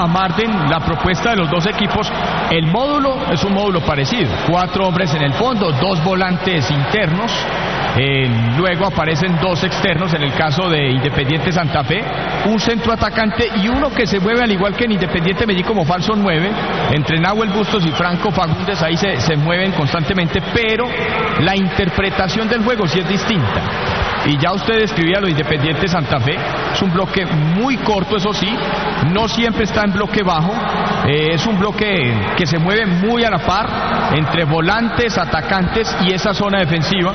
A Martín, la propuesta de los dos equipos, el módulo es un módulo parecido, 4 hombres en el fondo, 2 volantes internos, luego aparecen 2 externos en el caso de Independiente Santa Fe, un centro atacante y uno que se mueve al igual que en Independiente Medellín como falso 9, entre Nahuel Bustos y Franco Fagundes, ahí se mueven constantemente, pero la interpretación del juego sí es distinta. Y ya usted describía lo de Independiente Santa Fe, es un bloque muy corto, eso sí, no siempre está en bloque bajo, es un bloque que se mueve muy a la par entre volantes, atacantes y esa zona defensiva.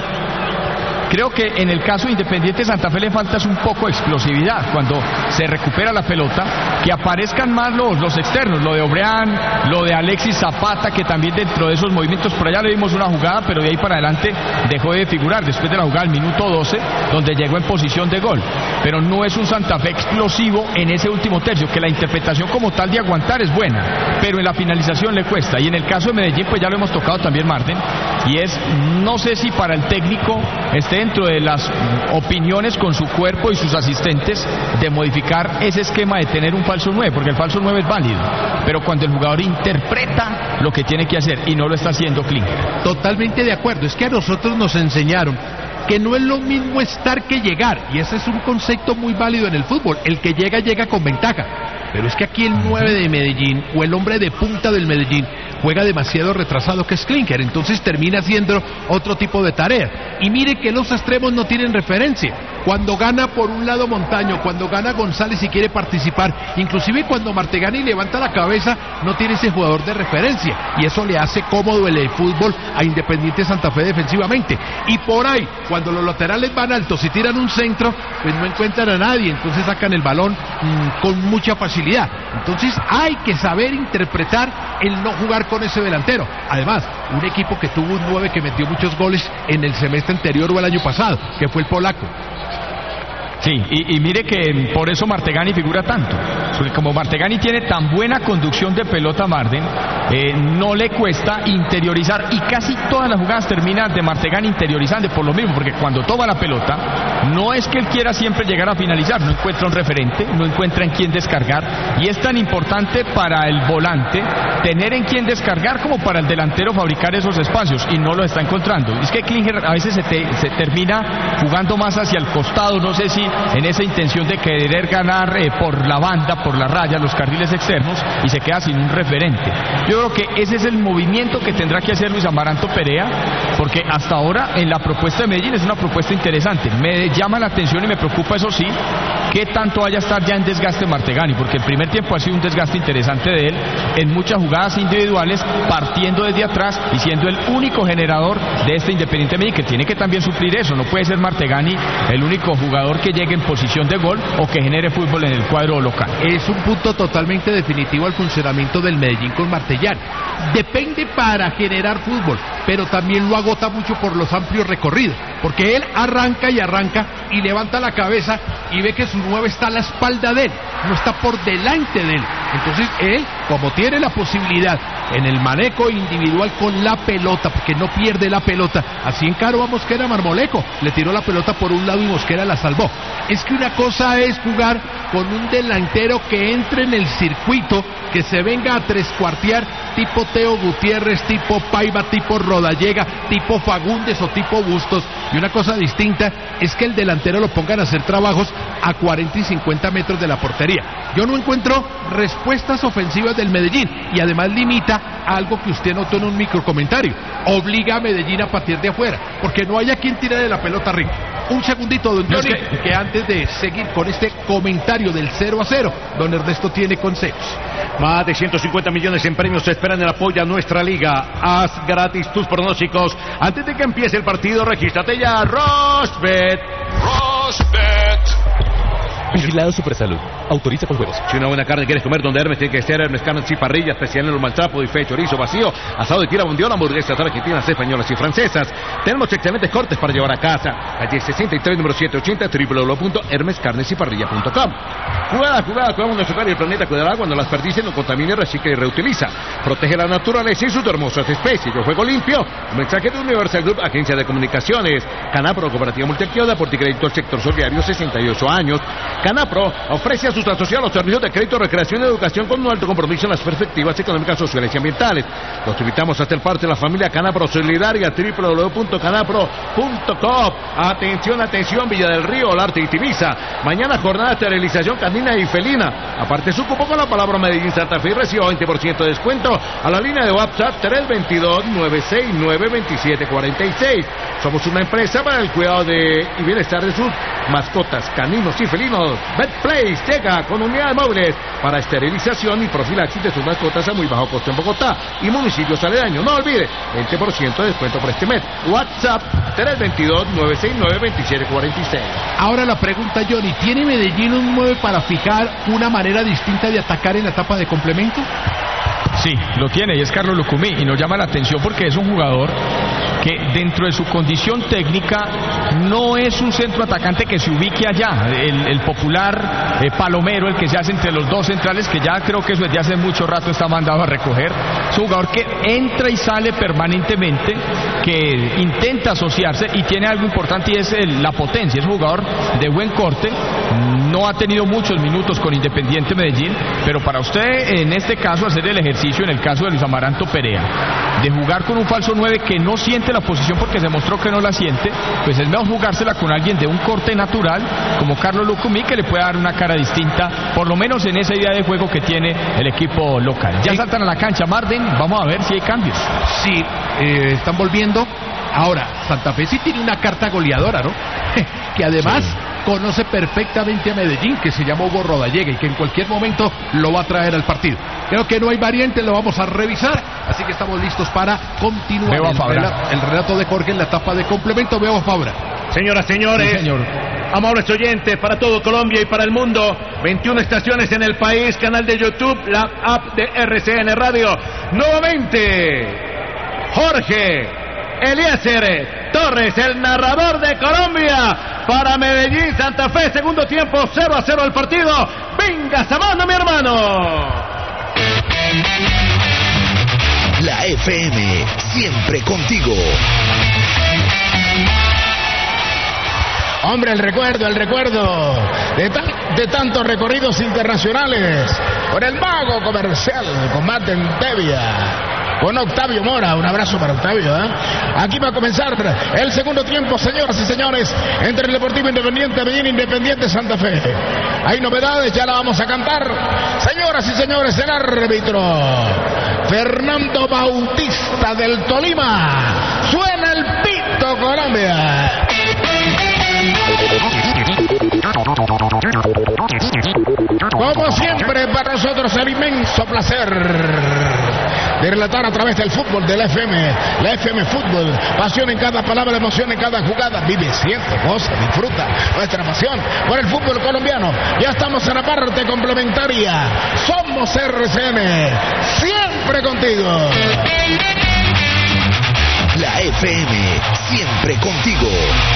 Creo que en el caso de Independiente Santa Fe le falta un poco de explosividad cuando se recupera la pelota, que aparezcan más los externos, lo de Obreán, lo de Alexis Zapata, que también dentro de esos movimientos, por allá le dimos una jugada, pero de ahí para adelante dejó de figurar, después de la jugada al minuto 12, donde llegó en posición de gol, pero no es un Santa Fe explosivo en ese último tercio, que la interpretación como tal de aguantar es buena, pero en la finalización le cuesta, y en el caso de Medellín, pues ya lo hemos tocado también, Martín, y es, no sé si para el técnico esté dentro de las opiniones con su cuerpo y sus asistentes de modificar ese esquema de tener un falso 9, porque el falso 9 es válido, pero cuando el jugador interpreta lo que tiene que hacer y no lo está haciendo Klinger. Totalmente de acuerdo, es que a nosotros nos enseñaron que no es lo mismo estar que llegar, y ese es un concepto muy válido en el fútbol, el que llega con ventaja, pero es que aquí el 9 de Medellín o el hombre de punta del Medellín juega demasiado retrasado, que es Klinger, entonces termina haciendo otro tipo de tarea. Y mire que los extremos no tienen referencia. Cuando gana por un lado Montaño, cuando gana González y quiere participar, inclusive cuando Martegani levanta la cabeza, no tiene ese jugador de referencia, y eso le hace cómodo el fútbol a Independiente Santa Fe defensivamente. Y por ahí, cuando los laterales van altos y tiran un centro, pues no encuentran a nadie, entonces sacan el balón con mucha facilidad. Entonces hay que saber interpretar el no jugar con ese delantero. Además, un equipo que tuvo un 9 que metió muchos goles en el semestre anterior o el año pasado, que fue el polaco. Sí, y mire que por eso Martegani figura tanto, porque como Martegani tiene tan buena conducción de pelota, Marden, no le cuesta interiorizar, y casi todas las jugadas terminan de Martegani interiorizando por lo mismo, porque cuando toma la pelota, no es que él quiera siempre llegar a finalizar, no encuentra un referente, no encuentra en quién descargar, y es tan importante para el volante tener en quién descargar como para el delantero fabricar esos espacios, y no lo está encontrando. Es que Klinger a veces se termina jugando más hacia el costado, no sé si en esa intención de querer ganar por la banda, por la raya, los carriles externos, y se queda sin un referente. Yo creo que ese es el movimiento que tendrá que hacer Luis Amaranto Perea, porque hasta ahora en la propuesta de Medellín es una propuesta interesante. Me llama la atención y me preocupa, eso sí, que tanto vaya a estar ya en desgaste Martegani, porque el primer tiempo ha sido un desgaste interesante de él, en muchas jugadas individuales, partiendo desde atrás y siendo el único generador de este Independiente Medellín, que tiene que también suplir eso. No puede ser Martegani el único jugador que llegue en posición de gol o que genere fútbol en el cuadro local. Es un punto totalmente definitivo al funcionamiento del Medellín con Martellán. Depende para generar fútbol, pero también lo agota mucho por los amplios recorridos, porque él arranca y levanta la cabeza y ve que su 9 está a la espalda de él, no está por delante de él. Entonces él, como tiene la posibilidad en el manejo individual con la pelota, porque no pierde la pelota, así encaró a Mosquera Marmolejo, le tiró la pelota por un lado y Mosquera la salvó. Es que una cosa es jugar con un delantero que entre en el circuito, que se venga a trescuartear, tipo Teo Gutiérrez, tipo Paiva, tipo Rodallega, tipo Fagundes o tipo Bustos, y una cosa distinta es que el delantero lo pongan a hacer trabajos a 40 y 50 metros de la portería. Yo no encuentro respuestas ofensivas del Medellín, y además limita a algo que usted notó en un microcomentario: obliga a Medellín a partir de afuera, porque no haya quien tire de la pelota arriba. Un segundito, don Johnny, que antes de seguir con este comentario del 0-0, don Ernesto tiene consejos. Más de 150 millones en premios se esperan en apoyo a nuestra liga. Haz gratis tus pronósticos antes de que empiece el partido. Regístrate ya. Rosbet. Vigilado Supersalud. Autoriza con juegos. Si una buena carne quieres comer, donde Hermes tiene que ser. Hermes Carnes y Parrilla, especial en los maltrapo, bife, chorizo vacío, asado de tira, bondiola, hamburguesas argentinas, españolas y francesas. Tenemos excelentes cortes para llevar a casa. Calle 63, número 780, www.hermescarnesyparrilla.com. Jugada, cuidamos nuestro hogar y el planeta. Cuidará cuando las perdices, no contamine, recicla y reutiliza. Protege la naturaleza y sus hermosas especies. Yo juego limpio. Un mensaje de Universal Group, agencia de comunicaciones. Canapro, cooperativa multiactiva, Porticrédito, sector solidario, 68 años. Canapro ofrece a sus asociados los servicios de crédito, recreación y educación con un alto compromiso en las perspectivas económicas, sociales y ambientales. Los invitamos a ser parte de la familia Canapro Solidaria, www.canapro.com. Atención, atención, Villa del Río, Olarte y Tibisa. Mañana jornada de esterilización canina y felina. Aparte su cupo con la palabra Medellín Santa Fe y reciba 20% de descuento a la línea de WhatsApp 322-969-2746. Somos una empresa para el cuidado y bienestar de sus mascotas, caninos y felinos. Betplace llega con unidades móviles para esterilización y profilaxis de sus mascotas a muy bajo costo en Bogotá y municipios aledaños. No olvide, 20% de descuento por este mes. WhatsApp 322-969-2746. Ahora la pregunta, Johnny, ¿tiene Medellín un 9 para fijar una manera distinta de atacar en la etapa de complemento? Sí, lo tiene y es Carlos Lucumí, y nos llama la atención porque es un jugador que dentro de su condición técnica no es un centro atacante que se ubique allá, el popular palomero, el que se hace entre los dos centrales, que ya creo que eso desde hace mucho rato está mandado a recoger. Es un jugador que entra y sale permanentemente, que intenta asociarse y tiene algo importante y es la potencia. Es un jugador de buen corte, no ha tenido muchos minutos con Independiente Medellín, pero para usted en este caso hacer el ejercicio, en el caso de Luis Amaranto Perea, de jugar con un falso 9 que no siente la posición porque se mostró que no la siente, pues es mejor jugársela con alguien de un corte natural como Carlos Lucumí, que le puede dar una cara distinta, por lo menos en esa idea de juego que tiene el equipo local. Ya saltan a la cancha, Marden, vamos a ver si hay cambios. Sí, están volviendo. Ahora, Santa Fe sí tiene una carta goleadora, ¿no? Que además conoce perfectamente a Medellín, que se llama Hugo Rodallega y que en cualquier momento lo va a traer al partido. Creo que no hay variante, lo vamos a revisar, así que estamos listos para continuar el relato de Jorge en la etapa de complemento. Veo a Fabra. Señoras, señores, sí, señor. Amables oyentes, para todo Colombia y para el mundo, 21 estaciones en el país, canal de YouTube, la app de RCN Radio. Nuevamente, Jorge Eliezer Torres, el narrador de Colombia, para Medellín Santa Fe, segundo tiempo, 0-0 el partido. Venga, Samano, mi hermano. La FM, siempre contigo. Hombre, el recuerdo de tantos recorridos internacionales con el mago comercial, con Marten Tevia, con Octavio Mora. Un abrazo para Octavio, ¿eh? Aquí va a comenzar el segundo tiempo, señoras y señores, entre el Deportivo Independiente Medellín, Independiente Santa Fe. Hay novedades, ya la vamos a cantar. Señoras y señores, el árbitro Fernando Bautista del Tolima. Suena el pito, Colombia. Como siempre, para nosotros el inmenso placer de relatar a través del fútbol, de la FM Fútbol. Pasión en cada palabra, emoción en cada jugada. Vive, siente, goza, disfruta nuestra pasión por el fútbol colombiano. Ya estamos en la parte complementaria. Somos RCN, siempre contigo. La FM, siempre contigo.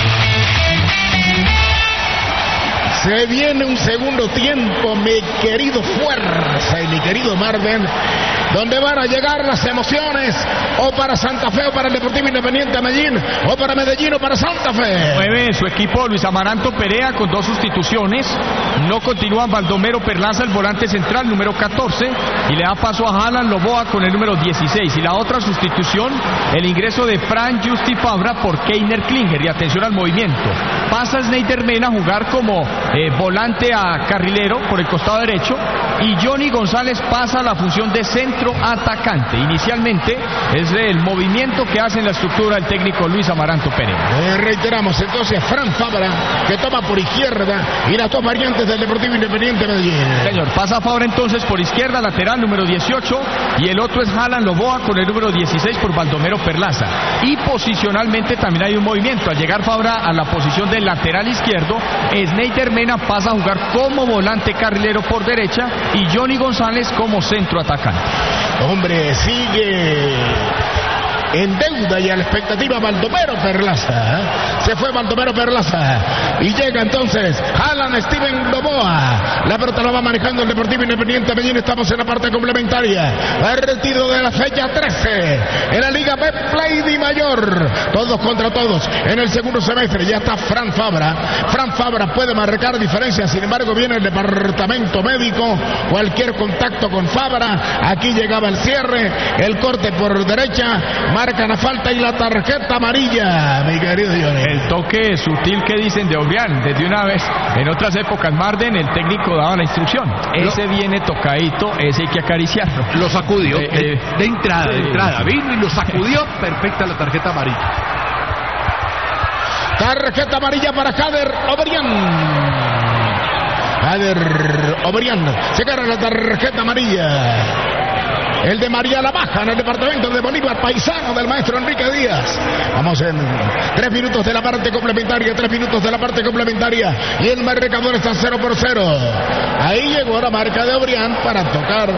Se viene un segundo tiempo, mi querido Fuerza y mi querido Marden, donde van a llegar las emociones, o para Santa Fe o para el Deportivo Independiente Medellín, o para Medellín o para Santa Fe. Mueve su equipo Luis Amaranto Perea con 2 sustituciones. No continúan Baldomero Perlaza, el volante central, número 14, y le da paso a Alan Loboa con el número 16. Y la otra sustitución, el ingreso de Fran Justi Fabra por Keiner Klinger. Y atención al movimiento. Pasa Sneider Mena a jugar como volante a carrilero por el costado derecho, y Johnny González pasa a la función de centro atacante. Inicialmente es el movimiento que hace en la estructura el técnico Luis Amaranto Perea. Reiteramos entonces, Fran Fabra, que toma por izquierda, y las 2 variantes del Deportivo Independiente Medellín. Señor, pasa Fabra entonces por izquierda, lateral número 18, y el otro es Alan Loboa con el número 16 por Baldomero Perlaza. Y posicionalmente también hay un movimiento. Al llegar Fabra a la posición del lateral izquierdo, Sneider Mena pasa a jugar como volante carrilero por derecha y Johnny González como centro atacante. Hombre, sigue en deuda y a la expectativa Baldomero Perlaza. Se fue Baldomero Perlaza y llega entonces Alan Steven Novoa. La pelota la va manejando el Deportivo Independiente Medellín. Estamos en la parte complementaria. Partido de la fecha 13 en la Liga Betplay Di Mayor. Todos contra todos en el segundo semestre. Ya está Fran Fabra. Fran Fabra puede marcar diferencias. Sin embargo, viene el departamento médico. Cualquier contacto con Fabra. Aquí llegaba el cierre. El corte por derecha. Marcan la falta y la tarjeta amarilla, mi querido Johnny. El toque sutil que dicen de Obrián. Desde una vez, en otras épocas, Marden, el técnico daba la instrucción. Ese viene tocadito, ese hay que acariciarlo. Lo sacudió de entrada, sí. Vino y lo sacudió. Perfecta la tarjeta amarilla. Tarjeta amarilla para Kader Obrián. Se gana la tarjeta amarilla. El de María La Baja en el departamento de Bolívar, paisano del maestro Enrique Díaz. Vamos en 3 minutos de la parte complementaria, y el marcador está 0-0. Ahí llegó la marca de Obrián para tocar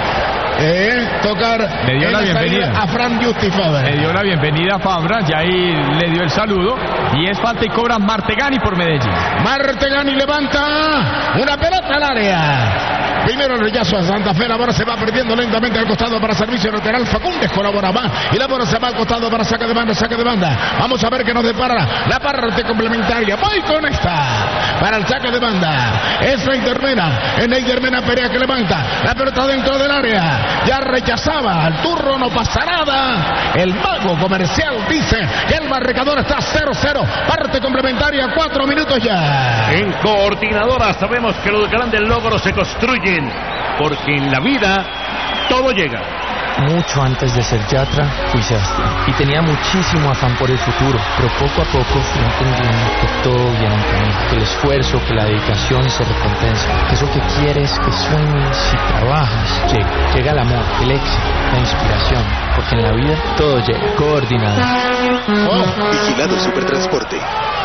le dio la bienvenida a Fran Justi Fabra. Le dio la bienvenida a Fabra, ya ahí le dio el saludo y es falta y cobra Martegani por Medellín. Martegani levanta una pelota al área. Primero el rechazo a Santa Fe, la bola se va perdiendo lentamente al costado para servicio lateral. Fagundes colabora más y la bola se va al costado para saque de banda. Vamos a ver qué nos depara la parte complementaria. Voy con esta para el saque de banda. Es Neider Mena Perea que levanta la pelota dentro del área. Ya rechazaba al turno, no pasa nada. El mago comercial dice que el marcador está 0-0. Parte complementaria, 4 minutos ya. En Coordinadora sabemos que los grandes logros se construyen, porque en la vida todo llega. Mucho antes de ser yatra, fui sastre y tenía muchísimo afán por el futuro, pero poco a poco fui entendiendo que todo viene en camino, que el esfuerzo, que la dedicación se recompensa, que eso que quieres, que sueñes y trabajas, llega el amor, el éxito, la inspiración, porque en la vida todo llega. Coordinado. Vigilado Supertransporte.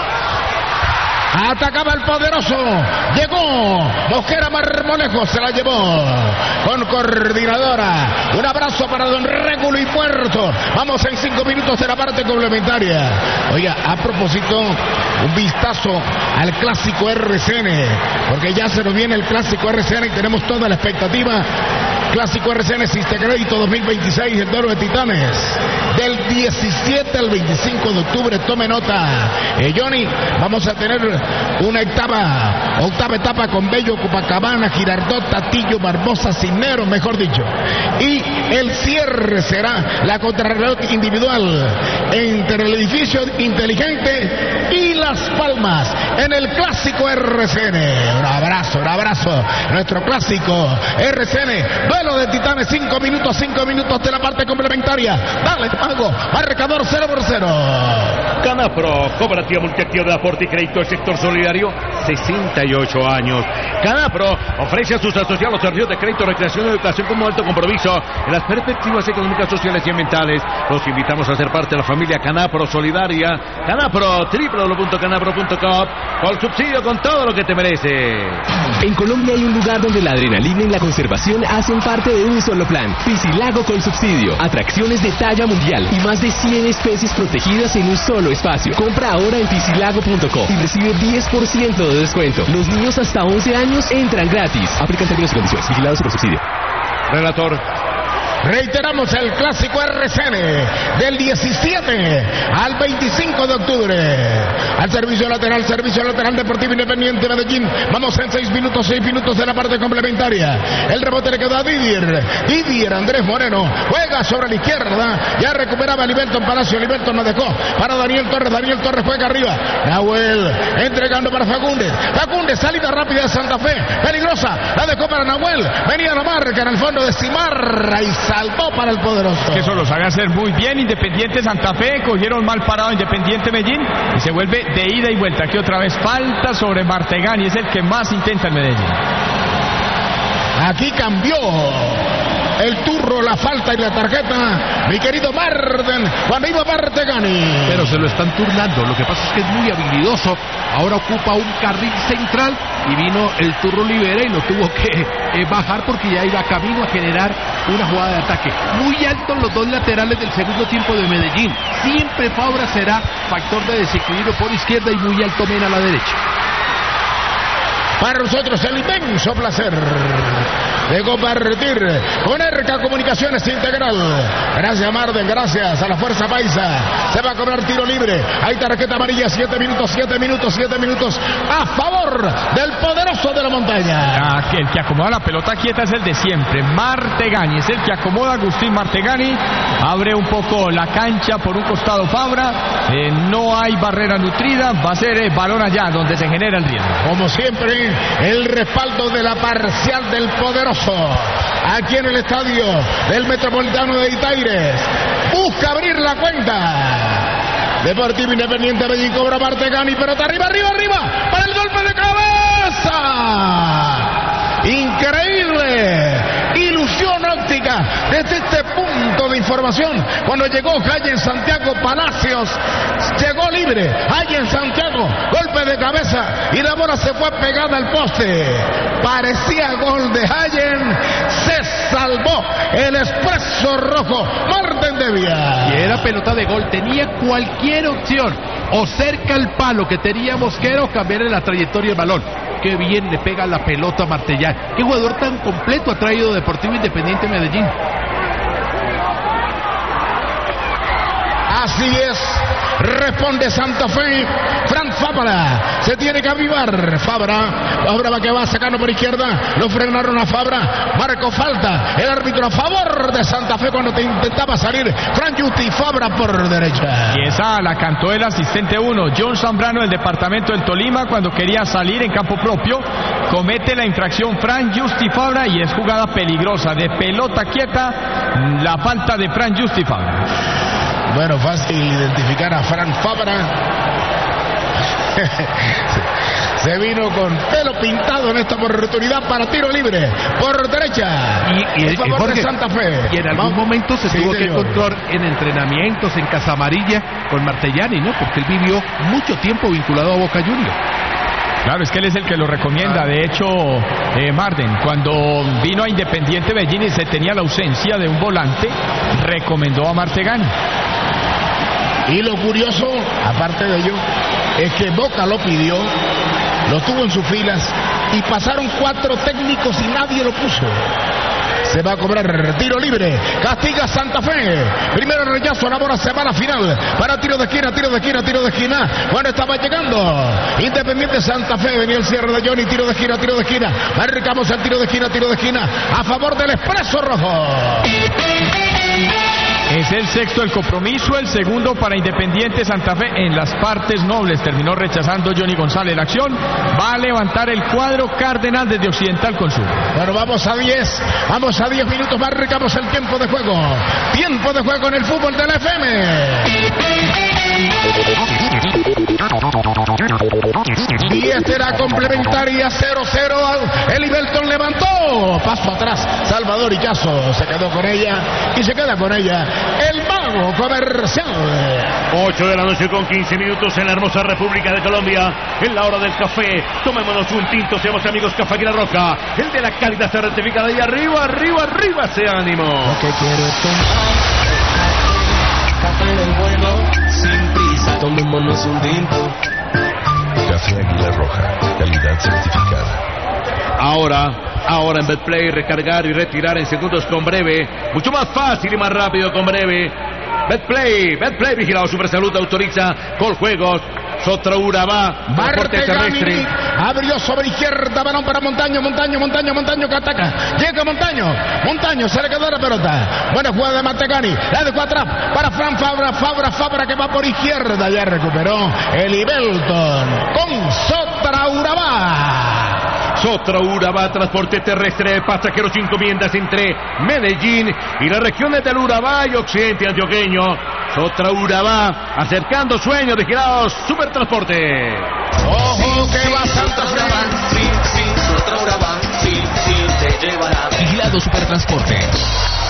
Atacaba el poderoso. Llegó Mosquera Marmolejo. Se la llevó con Coordinadora. Un abrazo para don Régulo y Puerto. Vamos en 5 minutos de la parte complementaria. Oiga, a propósito, un vistazo al clásico RCN. Porque ya se nos viene el clásico RCN y tenemos toda la expectativa. Clásico RCN Sistecrédito 2026, el duelo de Titanes. Del 17 al 25 de octubre, tome nota. Johnny, vamos a tener una octava etapa con Bello, Copacabana, Girardot, Tatillo, Barbosa, Cisneros, mejor dicho. Y el cierre será la contrarreloj individual entre el edificio inteligente y Las Palmas en el clásico RCN. Un abrazo. Nuestro clásico RCN, duelo de Titanes, 5 minutos de la parte complementaria. Dale, pago, marcador 0-0. Canapro, Cooperativa Multiactiva de Aporte y Crédito del Sector Solidario, 68 años. Canapro ofrece a sus asociados servicios de crédito, recreación y educación como alto compromiso en las perspectivas económicas, sociales y ambientales. Los invitamos a ser parte de la familia Canapro Solidaria. Canapro, www.canapro.com, con subsidio, con todo lo que te merece. En Colombia hay un lugar donde la adrenalina y la conservación hacen parte de un solo plan. Piscilago con subsidio. Atracciones de talla mundial y más de 100 especies protegidas en un solo espacio. Compra ahora en piscilago.com y recibe 10% de descuento. Los niños hasta 11 años entran gratis. Aplican términos y condiciones. Vigilado por subsidio. Relator. Reiteramos el clásico RCN del 17 al 25 de octubre. Al servicio lateral Deportivo Independiente Medellín. Vamos en 6 minutos de la parte complementaria. El rebote le quedó a Didier Andrés Moreno. Juega sobre la izquierda. Ya recuperaba Liberton Palacio. Liberton no dejó para Daniel Torres juega arriba. Nahuel entregando para Fagundes. Salida rápida de Santa Fe. Peligrosa. La dejó para Nahuel. Venía la marca en el fondo de Cimarra y salvó para el poderoso. Que eso lo sabe hacer muy bien Independiente Santa Fe. Cogieron mal parado Independiente Medellín y se vuelve de ida y vuelta. Aquí otra vez falta sobre Martegani. Es el que más intenta el Medellín. Aquí cambió el turro, la falta y la tarjeta, mi querido Marden, Juan Ivo Martegani. Pero se lo están turnando, lo que pasa es que es muy habilidoso, ahora ocupa un carril central y vino el turro Libera y lo tuvo que bajar porque ya iba camino a generar una jugada de ataque. Muy altos los dos laterales del segundo tiempo de Medellín, siempre Fabra será factor de desequilibrio por izquierda y muy alto Mena a la derecha. Para nosotros el inmenso placer de compartir con ERCA Comunicaciones Integral. Gracias Marden, gracias a la Fuerza Paisa. Se va a cobrar tiro libre. Hay tarjeta amarilla, 7 minutos a favor del poderoso de la montaña. El que acomoda la pelota quieta es el de siempre, Martegani. Es el que acomoda Agustín Martegani. Abre un poco la cancha por un costado Fabra. No hay barrera nutrida. Va a ser balón allá donde se genera el riesgo. Como siempre, el respaldo de la parcial del poderoso aquí en el estadio del Metropolitano de Itaires. Busca abrir la cuenta. Deportivo Independiente Medellín cobra Martegani, pelota arriba para el golpe de cabeza. Increíble ilusión óptica desde este punto de información. Cuando llegó Hayen Santiago Palacios, llegó libre. Hayen Santiago, golpe de cabeza y la bola se fue pegada al poste. Parecía gol de Hayen, se salvó el Expreso Rojo Marden Devia. Y era pelota de gol, tenía cualquier opción, o cerca al palo que tenía Mosquera o cambiar la trayectoria del balón. Qué bien le pega la pelota a Martellán. Qué jugador tan completo ha traído Deportivo Independiente Medellín. Así es, responde Santa Fe. Fran Fabra se tiene que avivar. Fabra va que va sacando por izquierda. Lo frenaron a Fabra. Marcó falta. El árbitro a favor de Santa Fe cuando te intentaba salir. Fran Justi, Fabra por derecha. Y esa la cantó el asistente 1, John Zambrano del departamento del Tolima, cuando quería salir en campo propio. Comete la infracción Fran Justi Fabra y es jugada peligrosa de pelota quieta. La falta de Fran Justi Fabra. Bueno, fácil identificar a Fran Fabra. Se vino con pelo pintado en esta oportunidad para tiro libre por derecha. Y en favor Jorge, de Santa Fe. Y en algún momento se tuvo que encontrar en entrenamientos en Casa Amarilla con Martellani, ¿no? Porque él vivió mucho tiempo vinculado a Boca Juniors. Claro, es que él es el que lo recomienda. De hecho, Marden, cuando vino a Independiente Medellín y se tenía la ausencia de un volante, recomendó a Martegani. Y lo curioso, aparte de ello, es que Boca lo pidió, lo tuvo en sus filas y pasaron 4 técnicos y nadie lo puso. Se va a cobrar tiro libre. Castiga Santa Fe. Primero el rechazo, la bola se va a la final. Para tiro de esquina. Bueno, estaba llegando Independiente Santa Fe. Venía el cierre de Johnny. Tiro de esquina. Marcamos el tiro de esquina. A favor del Expreso Rojo. Es el sexto del compromiso, el segundo para Independiente Santa Fe en las partes nobles. Terminó rechazando Johnny González la acción. Va a levantar el cuadro Cardenal desde Occidental con Sur. Bueno, vamos a 10 minutos, marcamos el tiempo de juego. Tiempo de juego en el fútbol de la FM. Y esta era complementaria, 0-0. Eli Belton levantó, paso atrás, Salvador Illazo se quedó con ella y se queda con ella el mago comercial. 8 de la noche con 15 minutos en la hermosa República de Colombia, en la hora del café. Tomémonos un tinto, seamos amigos. Café Águila Roja, el de la calidad certificada. Y arriba, ese ánimo. Lo que quiero es tomar café del bueno, sin prisa, tomémonos un tinto. Café Águila Roja, calidad certificada. Ahora en Betplay, recargar y retirar en segundos con Breve. Mucho más fácil y más rápido con Breve. Betplay, vigilado Supersalud, autoriza Coljuegos. Sotra Urabá, transporte terrestre. Abrió sobre izquierda, balón para Montaño que ataca. Llega Montaño, se le quedó la pelota. Buena jugada de Martegani, la dejó atrás para Fran Fabra que va por izquierda. Ya recuperó el Belton con Sotra Urabá, transporte terrestre de pasajeros sin encomiendas entre Medellín y las regiones del Urabá y occidente antioqueño. Sotra Urabá, acercando sueños de girados, Supertransporte. Ojo que va Santa Fe. Vigilado Supertransporte.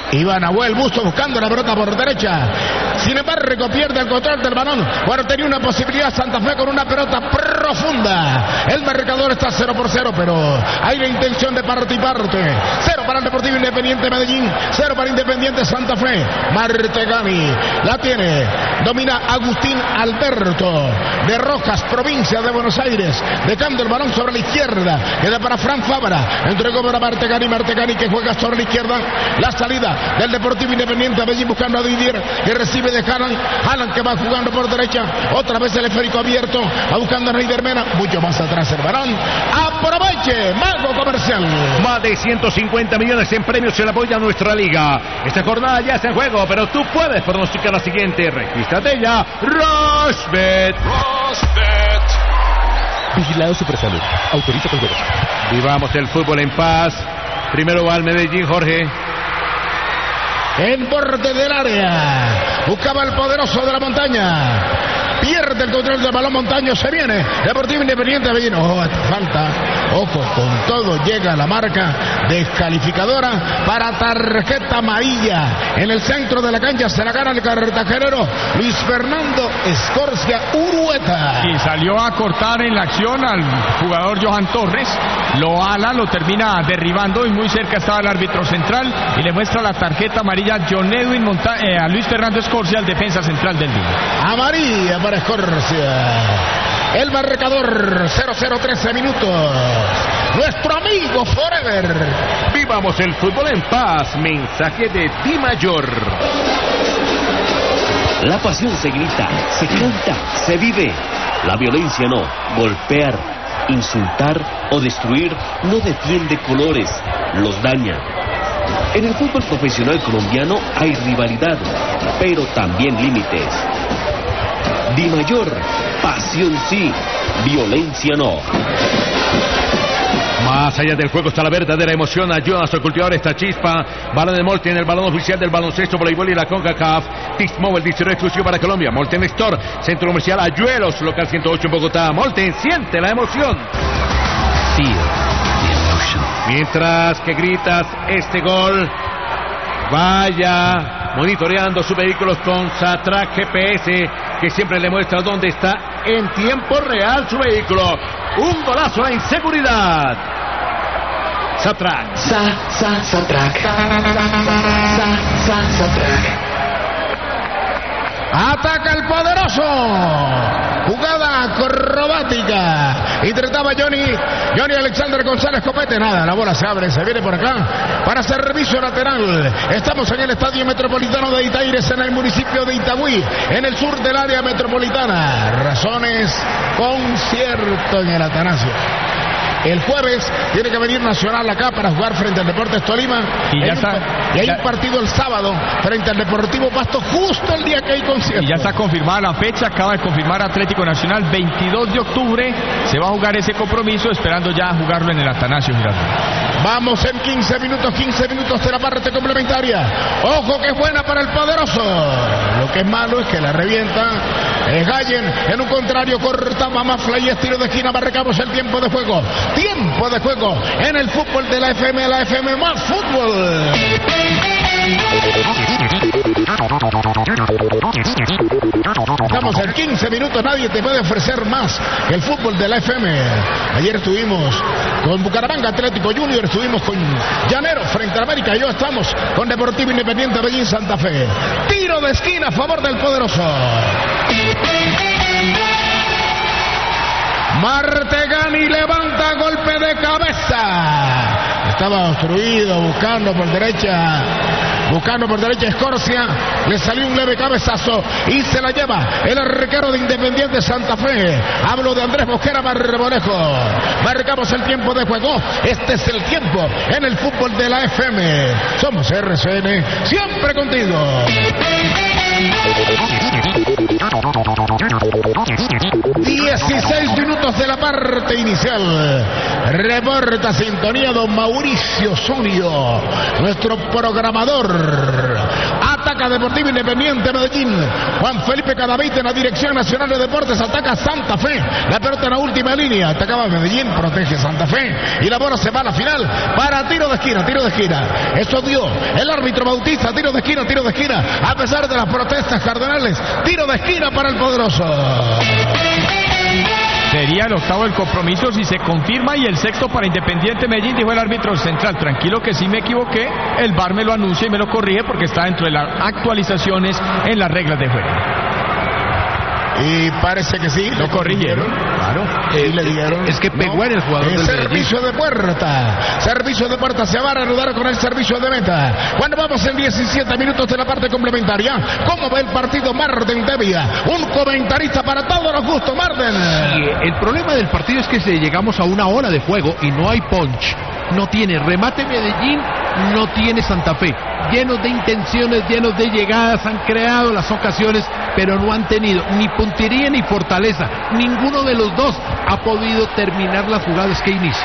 Iván Nahuel Busto buscando la pelota por derecha. Sin embargo, pierde el control del balón. Bueno, tenía una posibilidad Santa Fe con una pelota profunda. El marcador está 0-0, pero hay la intención de parte y parte. 0 para el Deportivo Independiente Medellín, 0 para Independiente Santa Fe. Martegani la tiene. Domina Agustín Alberto de Rojas, provincia de Buenos Aires. Dejando el balón sobre la izquierda. Queda para Fran Fabra. Entregó para Martegani. Martegani que juega sobre la izquierda. La salida del Deportivo Independiente Medellín buscando a Didier, que recibe de Haaland. Haaland que va jugando por derecha. Otra vez el esférico abierto. Va buscando a Reider Mena. Mucho más atrás el balón. Aproveche, Mago Comercial. Más de 150 millones en premios se le apoya a nuestra liga. Esta jornada ya está en juego, pero tú puedes pronosticar la siguiente. Regístrate ya. Rushbet. Vigilado Supersalud. Autoriza con juegos. Vivamos el fútbol en paz. Primero va al Medellín, Jorge. En borde del área. Buscaba el poderoso de la montaña. Pierde el control del balón Montaño. Se viene Deportivo Independiente Medellín. Falta. Ojo, con todo llega la marca descalificadora para tarjeta amarilla. En el centro de la cancha se la gana el cartagenero Luis Fernando Escorcia Urueta. Y salió a cortar en la acción al jugador Johan Torres. Lo ala, lo termina derribando y muy cerca estaba el árbitro central y le muestra la tarjeta amarilla a Luis Fernando Escorcia, el defensa central del Lima. Amarilla para Escorcia. El marcador 0-0, 13 minutos. Nuestro amigo Forever. Vivamos el fútbol en paz. Mensaje de Di Mayor. La pasión se grita, se canta, se vive. La violencia no. Golpear, insultar o destruir no defiende colores, los daña. En el fútbol profesional colombiano hay rivalidad, pero también límites. Di Mayor, pasión sí, violencia no. Más allá del juego está la verdadera emoción. Ayúdanos a cultivar esta chispa. Balón de Molten, el balón oficial del baloncesto, voleibol y la CONCACAF. T-Mobile, distribuidor exclusivo para Colombia. Molten Store, centro comercial Ayuelos, local 108 en Bogotá. Molten, siente la emoción. Mientras que gritas este gol, vaya monitoreando sus vehículos con Satrac GPS, que siempre le muestra dónde está en tiempo real su vehículo. Un golazo en seguridad. Satrac. Satrac. Satrac. Ataca el poderoso. Jugada acrobática. Intentaba Johnny Alexander González Copete. Nada, la bola se abre, se viene por acá para servicio lateral. Estamos en el Estadio Metropolitano de Itaires, en el municipio de Itagüí, en el sur del área metropolitana. Razones, concierto en el Atanasio. El jueves tiene que venir Nacional acá para jugar frente al Deportes Tolima. Y hay un partido el sábado frente al Deportivo Pasto, justo el día que hay concierto. Y ya está confirmada la fecha, acaba de confirmar Atlético Nacional, 22 de octubre se va a jugar ese compromiso, esperando ya jugarlo en el Atanasio Girardot. Vamos en 15 minutos de la parte complementaria. Ojo que es buena para el poderoso. Lo que es malo es que la revienta Gallen. En un contrario cortaba Mafla y estilo de esquina. Marcamos el tiempo de juego. Tiempo de juego en el fútbol de la FM más fútbol. Estamos en 15 minutos, nadie te puede ofrecer más que el fútbol de la FM. Ayer estuvimos con Bucaramanga Atlético Junior, estuvimos con Llanero frente a América y hoy estamos con Deportivo Independiente Medellín Santa Fe. Tiro de esquina a favor del poderoso. Martegani levanta golpe de cabeza. Estaba obstruido, buscando por derecha Escorcia. Le salió un leve cabezazo y se la lleva el arquero de Independiente Santa Fe. Hablo de Andrés Mosquera Marmolejo. Marcamos el tiempo de juego. Este es el tiempo en el fútbol de la FM. Somos RCN, siempre contigo. 16 minutos de la parte inicial. Reporta sintonía don Mauricio Osorio, nuestro programador. Ataca Ataca Deportivo Independiente Medellín. Juan Felipe Cadavid en la Dirección Nacional de Deportes. Ataca Santa Fe. La pelota en la última línea. Atacaba Medellín. Protege Santa Fe. Y la bola se va a la final para tiro de esquina. Tiro de esquina. Eso dio el árbitro Bautista. Tiro de esquina. Tiro de esquina. A pesar de las protestas cardenales. Tiro de esquina para el poderoso. Sería el octavo del compromiso si se confirma y el sexto para Independiente Medellín, dijo el árbitro central. Tranquilo que sí me equivoqué, el VAR me lo anuncia y me lo corrige porque está dentro de las actualizaciones en las reglas de juego. Y parece que sí. Lo corrigieron. Claro. Sí le dieron. Es que pegó en el jugador del servicio de puerta. Servicio de puerta. Se va a reanudar con el servicio de meta. Cuando vamos en 17 minutos de la parte complementaria. ¿Cómo ve el partido Marden Devia? Un comentarista para todos los gustos, Marden. Sí, el problema del partido es que si llegamos a una hora de juego y no hay punch. No tiene remate Medellín, no tiene Santa Fe. Llenos de intenciones, llenos de llegadas, han creado las ocasiones, pero no han tenido ni puntería ni fortaleza. Ninguno de los dos ha podido terminar las jugadas que inicia.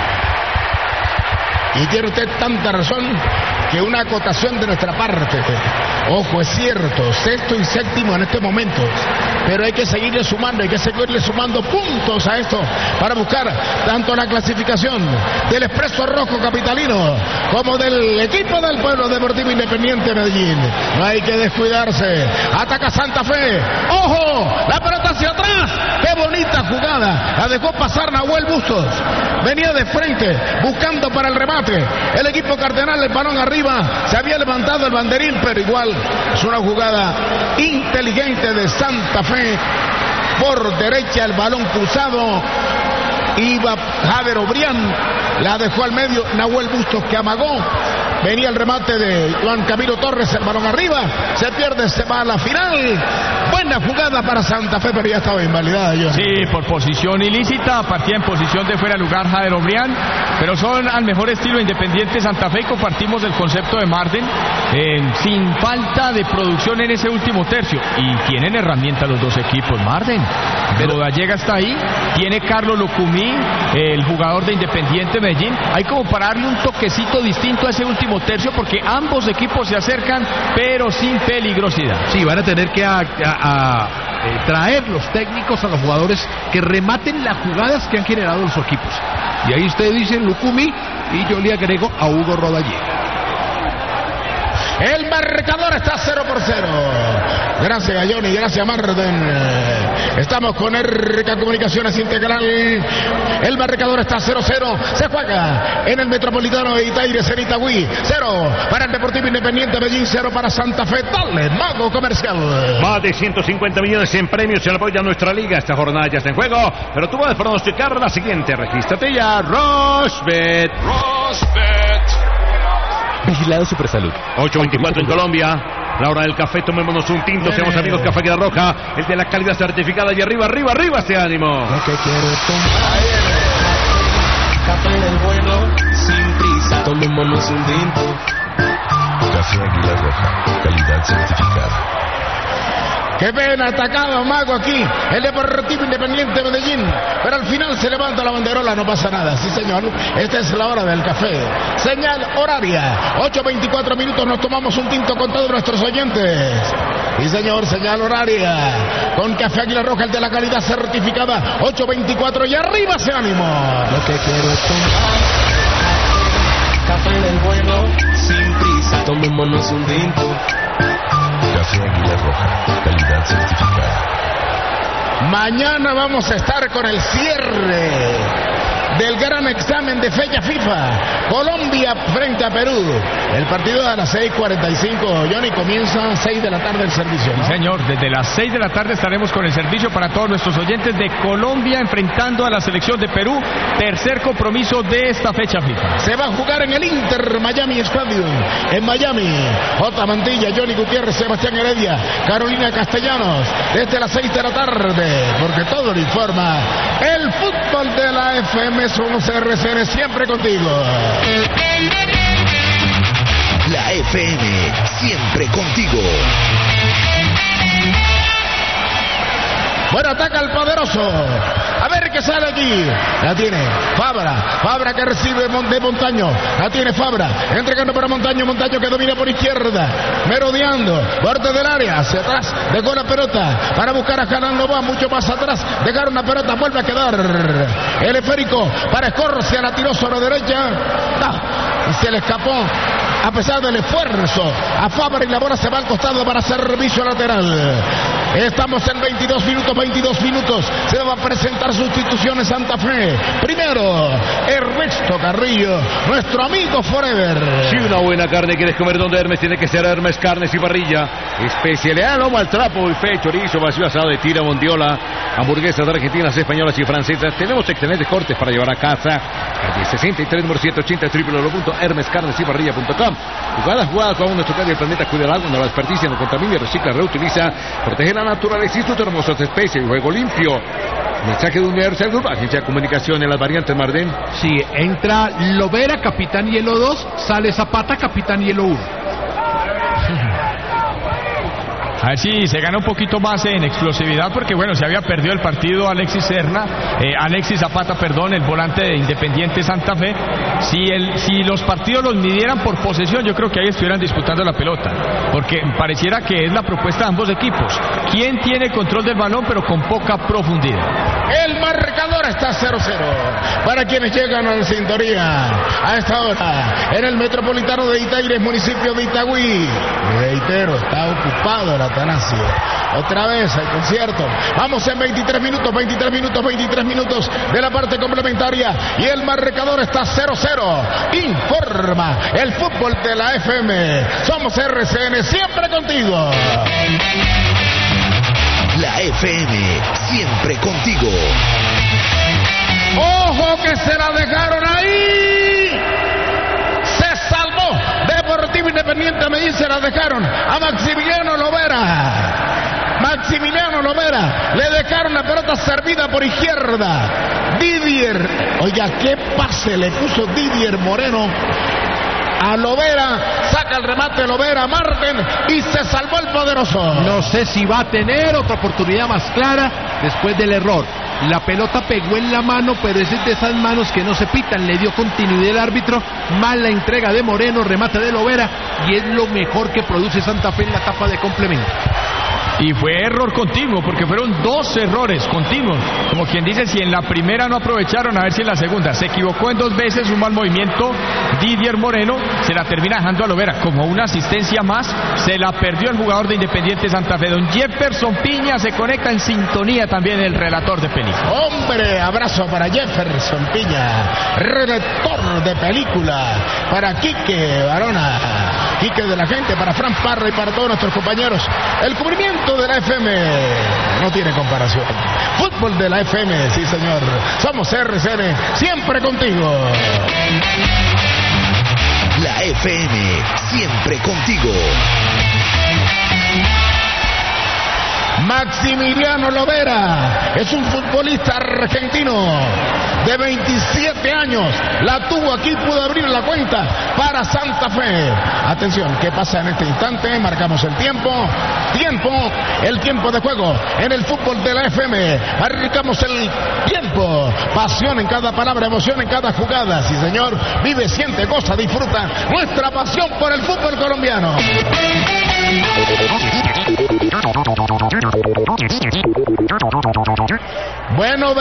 Y tiene usted tanta razón que una acotación de nuestra parte. Ojo, es cierto, sexto y séptimo en este momento, pero hay que seguirle sumando, hay que seguirle sumando puntos a esto para buscar tanto la clasificación del Expreso Rojo Capitalino como del equipo del Pueblo Deportivo Independiente Medellín. No hay que descuidarse. Ataca Santa Fe. ¡Ojo! La pelota hacia atrás. ¡Qué bonita jugada! La dejó pasar Nahuel Bustos. Venía de frente buscando para el remate. El equipo cardenal, el balón arriba. Se había levantado el banderín, pero igual es una jugada inteligente de Santa Fe. Por derecha el balón cruzado. Iba Jader Obrián. La dejó al medio Nahuel Bustos, que amagó. Venía el remate de Juan Camilo Torres, el balón arriba, se pierde, se va a la final. Buena jugada para Santa Fe, pero ya estaba invalidada. Sí, por posición ilícita, partía en posición de fuera de lugar Jader Obrián, pero son al mejor estilo Independiente Santa Fe y compartimos el concepto de Marden, sin falta de producción en ese último tercio. Y tienen herramientas los dos equipos, Marden. Pero Gallega está ahí, tiene Carlos Lucumí, el jugador de Independiente Medellín. Hay como para darle un toquecito distinto a ese último tercio porque ambos equipos se acercan pero sin peligrosidad. Sí, van a tener que traer los técnicos a los jugadores que rematen las jugadas que han generado los equipos. Y ahí ustedes dicen Lucumí y yo le agrego a Hugo Rodallega. El marcador está 0-0. Gracias a Johnny, gracias a Marden. Estamos con RK Comunicaciones Integral. El marcador está 0-0. Se juega en el Metropolitano de Itaires, en Itagüí. 0 para el Deportivo Independiente Medellín, 0 para Santa Fe. Dale, Mago Comercial. Más de 150 millones en premios se apoya a nuestra liga. Esta jornada ya está en juego, pero tú puedes pronosticar la siguiente. Regístrate ya, Rochbet. Vigilado Supersalud. 8:24 en Colombia. La hora del café, tomémonos un tinto. Seamos amigos, Café Águila Roja. El de la calidad certificada. Y arriba, arriba, arriba ese ánimo. Lo que quiero es tomar café del bueno, sin prisa. Tomémonos un tinto. Café Águila Roja, calidad certificada. Qué pena, atacado Mago aquí, el Deportivo Independiente Medellín, pero al final se levanta la banderola, no pasa nada. Sí, señor, esta es la hora del café. Señal horaria, 8:24 minutos, nos tomamos un tinto con todos nuestros oyentes. Sí, señor, señal horaria, con Café Águila Roja, el de la calidad certificada, 8:24 y arriba ese ánimo. Lo que quiero es tomar café del bueno, sin prisa. Tomémonos un tinto. Café Águila Roja, calidad certificada. Mañana vamos a estar con el cierre del gran examen de fecha FIFA. Colombia frente a Perú. El partido a las 6:45. Johnny, comienza a 6 de la tarde el servicio, ¿no? Sí, señor, desde las 6 de la tarde estaremos con el servicio para todos nuestros oyentes de Colombia enfrentando a la selección de Perú. Tercer compromiso de esta fecha FIFA. Se va a jugar en el Inter Miami Stadium, en Miami. J. Mantilla, Johnny Gutiérrez, Sebastián Heredia, Carolina Castellanos, desde las 6 de la tarde, porque todo lo informa el fútbol de la FM. Somos RCN, siempre contigo. La FM, siempre contigo. Bueno, ataca el poderoso. A ver ver qué sale aquí. La tiene Fabra que recibe de Montaño. La tiene Fabra, entregando para Montaño que domina por izquierda, merodeando, borde del área, hacia atrás, dejó la pelota para buscar a Jalan Nova, mucho más atrás, dejaron la pelota, vuelve a quedar el esférico para Escorcia, la tiró sobre la derecha, y se le escapó. A pesar del esfuerzo, a Fabra y la bola se va al costado para servicio lateral. Estamos en 22 minutos. Se va a presentar sustituciones Santa Fe. Primero, Ernesto Carrillo, nuestro amigo Forever. Si una buena carne quieres comer donde Hermes, tiene que ser Hermes Carnes y Parrilla. Especialidad lomo al trapo, buffet, chorizo, vacío, asado de tira, bondiola, hamburguesas de argentinas, españolas y francesas. Tenemos excelentes cortes para llevar a casa. Calle 63, número 780, www.hermescarnesyparrilla.com. Jugada con nuestro canal del planeta, cuida el agua, no la desperdicia, no contamina, recicla, reutiliza, protege la naturaleza y sus hermosas especies. Juego limpio. Mensaje de Universal Group, agencia de comunicación en las variantes Mardén. Sí, entra Lovera, capitán hielo 2, sale Zapata, capitán hielo 1. A ver si se gana un poquito más en explosividad, porque bueno, se había perdido el partido Alexis Zapata, el volante de Independiente Santa Fe. Si los partidos los midieran por posesión, yo creo que ahí estuvieran disputando la pelota, porque pareciera que es la propuesta de ambos equipos. ¿Quién tiene control del balón pero con poca profundidad? El marcador está 0-0 para quienes llegan a la sintonía a esta hora en el Metropolitano de Itaires, municipio de Itagüí. Reitero, está ocupado el Atanasio. Otra vez el concierto. Vamos en 23 minutos de la parte complementaria y el marcador está 0-0. Informa el fútbol de la FM. Somos RCN, siempre contigo. La FM, siempre contigo. ¡Ojo que se la dejaron ahí! Se salvó Deportivo Independiente Medellín, se la dejaron a Maximiliano Lovera. Le dejaron la pelota servida por izquierda. Didier, oiga, qué pase le puso Didier Moreno a Lovera, saca el remate Lovera, Marten, y se salvó el poderoso. No sé si va a tener otra oportunidad más clara después del error. La pelota pegó en la mano, pero es de esas manos que no se pitan. Le dio continuidad el árbitro. Mala entrega de Moreno, remate de Lovera, y es lo mejor que produce Santa Fe en la etapa de complemento. Y fue error continuo, porque fueron 2 errores continuos. Como quien dice, si en la primera no aprovecharon, a ver si en la segunda. Se equivocó en 2 veces, un mal movimiento. Didier Moreno se la termina dejando a Lovera. Como una asistencia más, se la perdió el jugador de Independiente Santa Fe. Don Jefferson Piña se conecta en sintonía también el relator de película. Hombre, abrazo para Jefferson Piña, relator de película. Para Quique Barona, Quique de la gente, para Fran Parra y para todos nuestros compañeros. El cubrimiento de la FM no tiene comparación. Fútbol de la FM, sí señor. Somos RCN, siempre contigo. La FM, siempre contigo. Maximiliano Lovera es un futbolista argentino de 27 años. La tuvo aquí, pudo abrir la cuenta para Santa Fe. Atención, ¿qué pasa en este instante? Marcamos el tiempo. El tiempo de juego en el fútbol de la FM. Marcamos el tiempo. Pasión en cada palabra, emoción en cada jugada. Sí, señor. Vive, siente, goza, disfruta nuestra pasión por el fútbol colombiano. Bueno,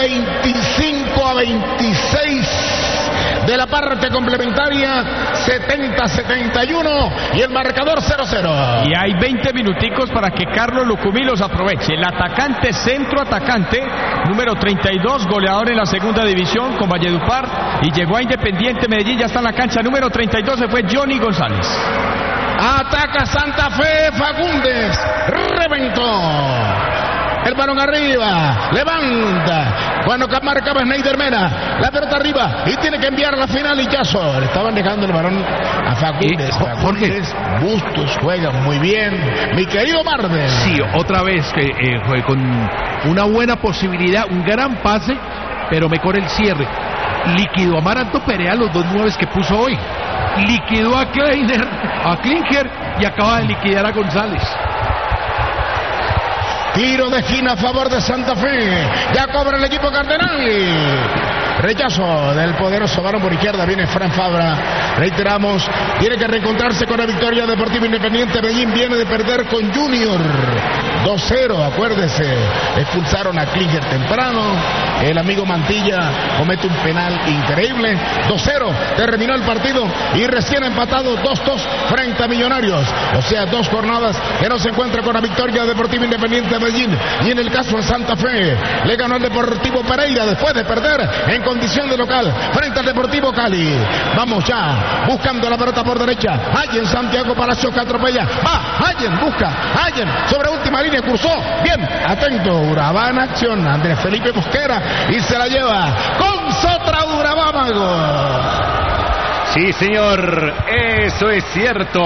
25-26 de la parte complementaria, 70-71 y el marcador 0-0. Y hay 20 minuticos para que Carlos Lucumí los aproveche. El atacante, centro atacante, número 32, goleador en la segunda división con Valledupar, y llegó a Independiente Medellín, ya está en la cancha. Número 32 se fue Johnny González. Ataca Santa Fe, Fagundes, reventó. El balón arriba, levanta. Cuando marcaba Schneider Mena, la pelota arriba y tiene que enviar a la final y Yazo. Le estaban dejando el balón a Fagundes. Jorge, Bustos juegan muy bien. Mi querido Marden. Sí, otra vez que con una buena posibilidad, un gran pase, pero mejor el cierre. Liquidó a Amaranto Perea los 2 9 que puso hoy. Liquidó a Klinger y acaba de liquidar a González. Tiro de esquina a favor de Santa Fe. Ya cobra el equipo cardenal. Rechazo del poderoso varón por izquierda. Viene Fran Fabra. Reiteramos, tiene que reencontrarse con la victoria Deportivo Independiente Medellín. Viene de perder con Junior 2-0, acuérdese. Expulsaron a Klinger temprano. El amigo Mantilla comete un penal increíble. 2-0, terminó el partido y recién empatado 2-2 frente a Millonarios. O sea, 2 jornadas que no se encuentra con la victoria Deportivo Independiente Medellín. Y en el caso de Santa Fe, le ganó al Deportivo Pereira después de perder en condición de local frente al Deportivo Cali. Vamos ya, buscando la pelota por derecha. Allen, Santiago Palacios que atropella. Va, Allen, busca. Allen, sobre última línea, cursó. Bien, atento, Urabá en acción. Andrés Felipe Mosquera y se la lleva con Sotra Urabá, Mago. Sí, señor, eso es cierto.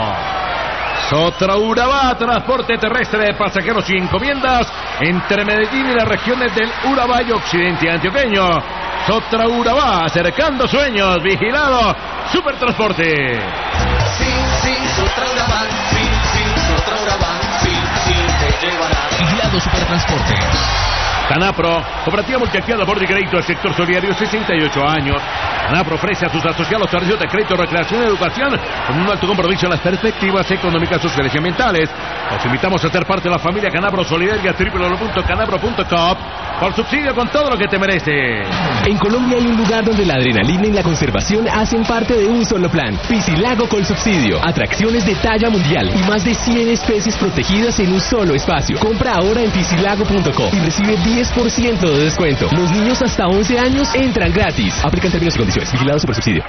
Sotra Urabá, transporte terrestre de pasajeros y encomiendas entre Medellín y las regiones del Urabá y occidente antioqueño. Sotra Urabá, acercando sueños, vigilado, Supertransporte. Sí, Sotra Urabá, sí, Sotra Urabá, sí, te llevará. Vigilado Supertransporte. Canapro, cooperativa multiactiva de crédito del sector solidario, 68 años. Canapro ofrece a sus asociados servicios de crédito, recreación y educación con un alto compromiso en las perspectivas económicas, sociales y ambientales. Los invitamos a ser parte de la familia Canapro Solidaria, www.canapro.com, por subsidio con todo lo que te merece. En Colombia hay un lugar donde la adrenalina y la conservación hacen parte de un solo plan. Piscilago con subsidio. Atracciones de talla mundial y más de 100 especies protegidas en un solo espacio. Compra ahora en piscilago.com y recibe 10% de descuento. Los niños hasta 11 años entran gratis. Aplican términos y condiciones. Vigilado Supersubsidio.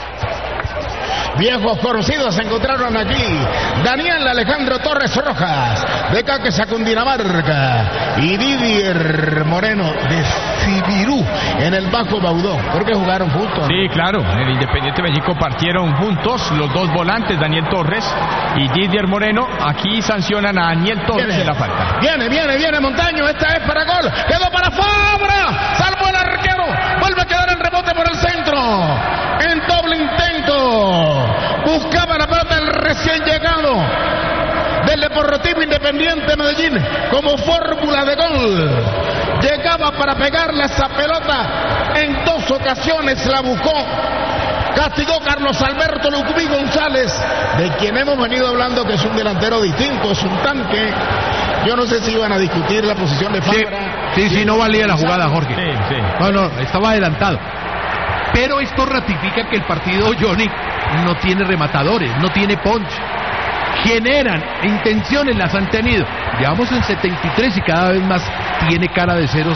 Viejos conocidos se encontraron aquí. Daniel Alejandro Torres Rojas, de Caquesa, Cundinamarca, y Didier Moreno, de Cibirú, en el Bajo Baudó. Creo que jugaron juntos. Sí, claro. En el Independiente Medellín compartieron juntos los dos volantes, Daniel Torres y Didier Moreno. Aquí sancionan a Daniel Torres en la falta. Viene Montaño. Esta es para gol. Quedó para Fabra. Salvo el arquero. Vuelve a quedar el rebote por el centro. En doble intento. Buscaba la pelota el recién llegado del Deportivo Independiente Medellín como fórmula de gol. Llegaba para pegarle esa pelota. En 2 ocasiones la buscó. Castigó Carlos Alberto Lucumí González, de quien hemos venido hablando que es un delantero distinto, es un tanque. Yo no sé si iban a discutir la posición de Fabra. Sí, no valía la jugada, Jorge. Sí. No, estaba adelantado. Pero esto ratifica que el partido, Johnny, no tiene rematadores, no tiene punch. Generan intenciones, las han tenido. Llevamos en 73 y cada vez más tiene cara de 0-0.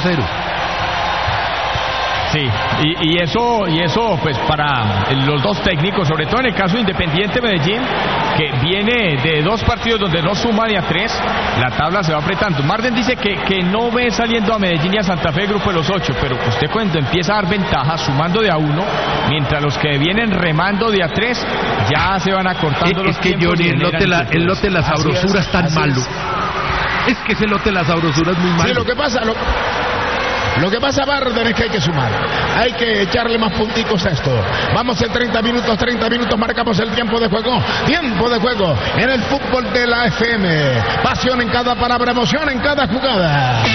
Sí, y eso pues para los dos técnicos, sobre todo en el caso de Independiente Medellín, que viene de 2 partidos donde no suma de a 3, la tabla se va apretando. Marden dice que no ve saliendo a Medellín y a Santa Fe el grupo de los 8, pero usted cuando empieza a dar ventaja sumando de a 1, mientras los que vienen remando de a 3 ya se van acortando los tiempos. Es que Johnny, el lote de la sabrosura es tan malo. Es que ese lote de la sabrosura es muy malo. Sí, lo que pasa, Barden, es que hay que sumar. Hay que echarle más punticos a esto. Vamos en 30 minutos, marcamos el tiempo de juego. Tiempo de juego en el fútbol de la FM. Pasión en cada palabra, emoción en cada jugada.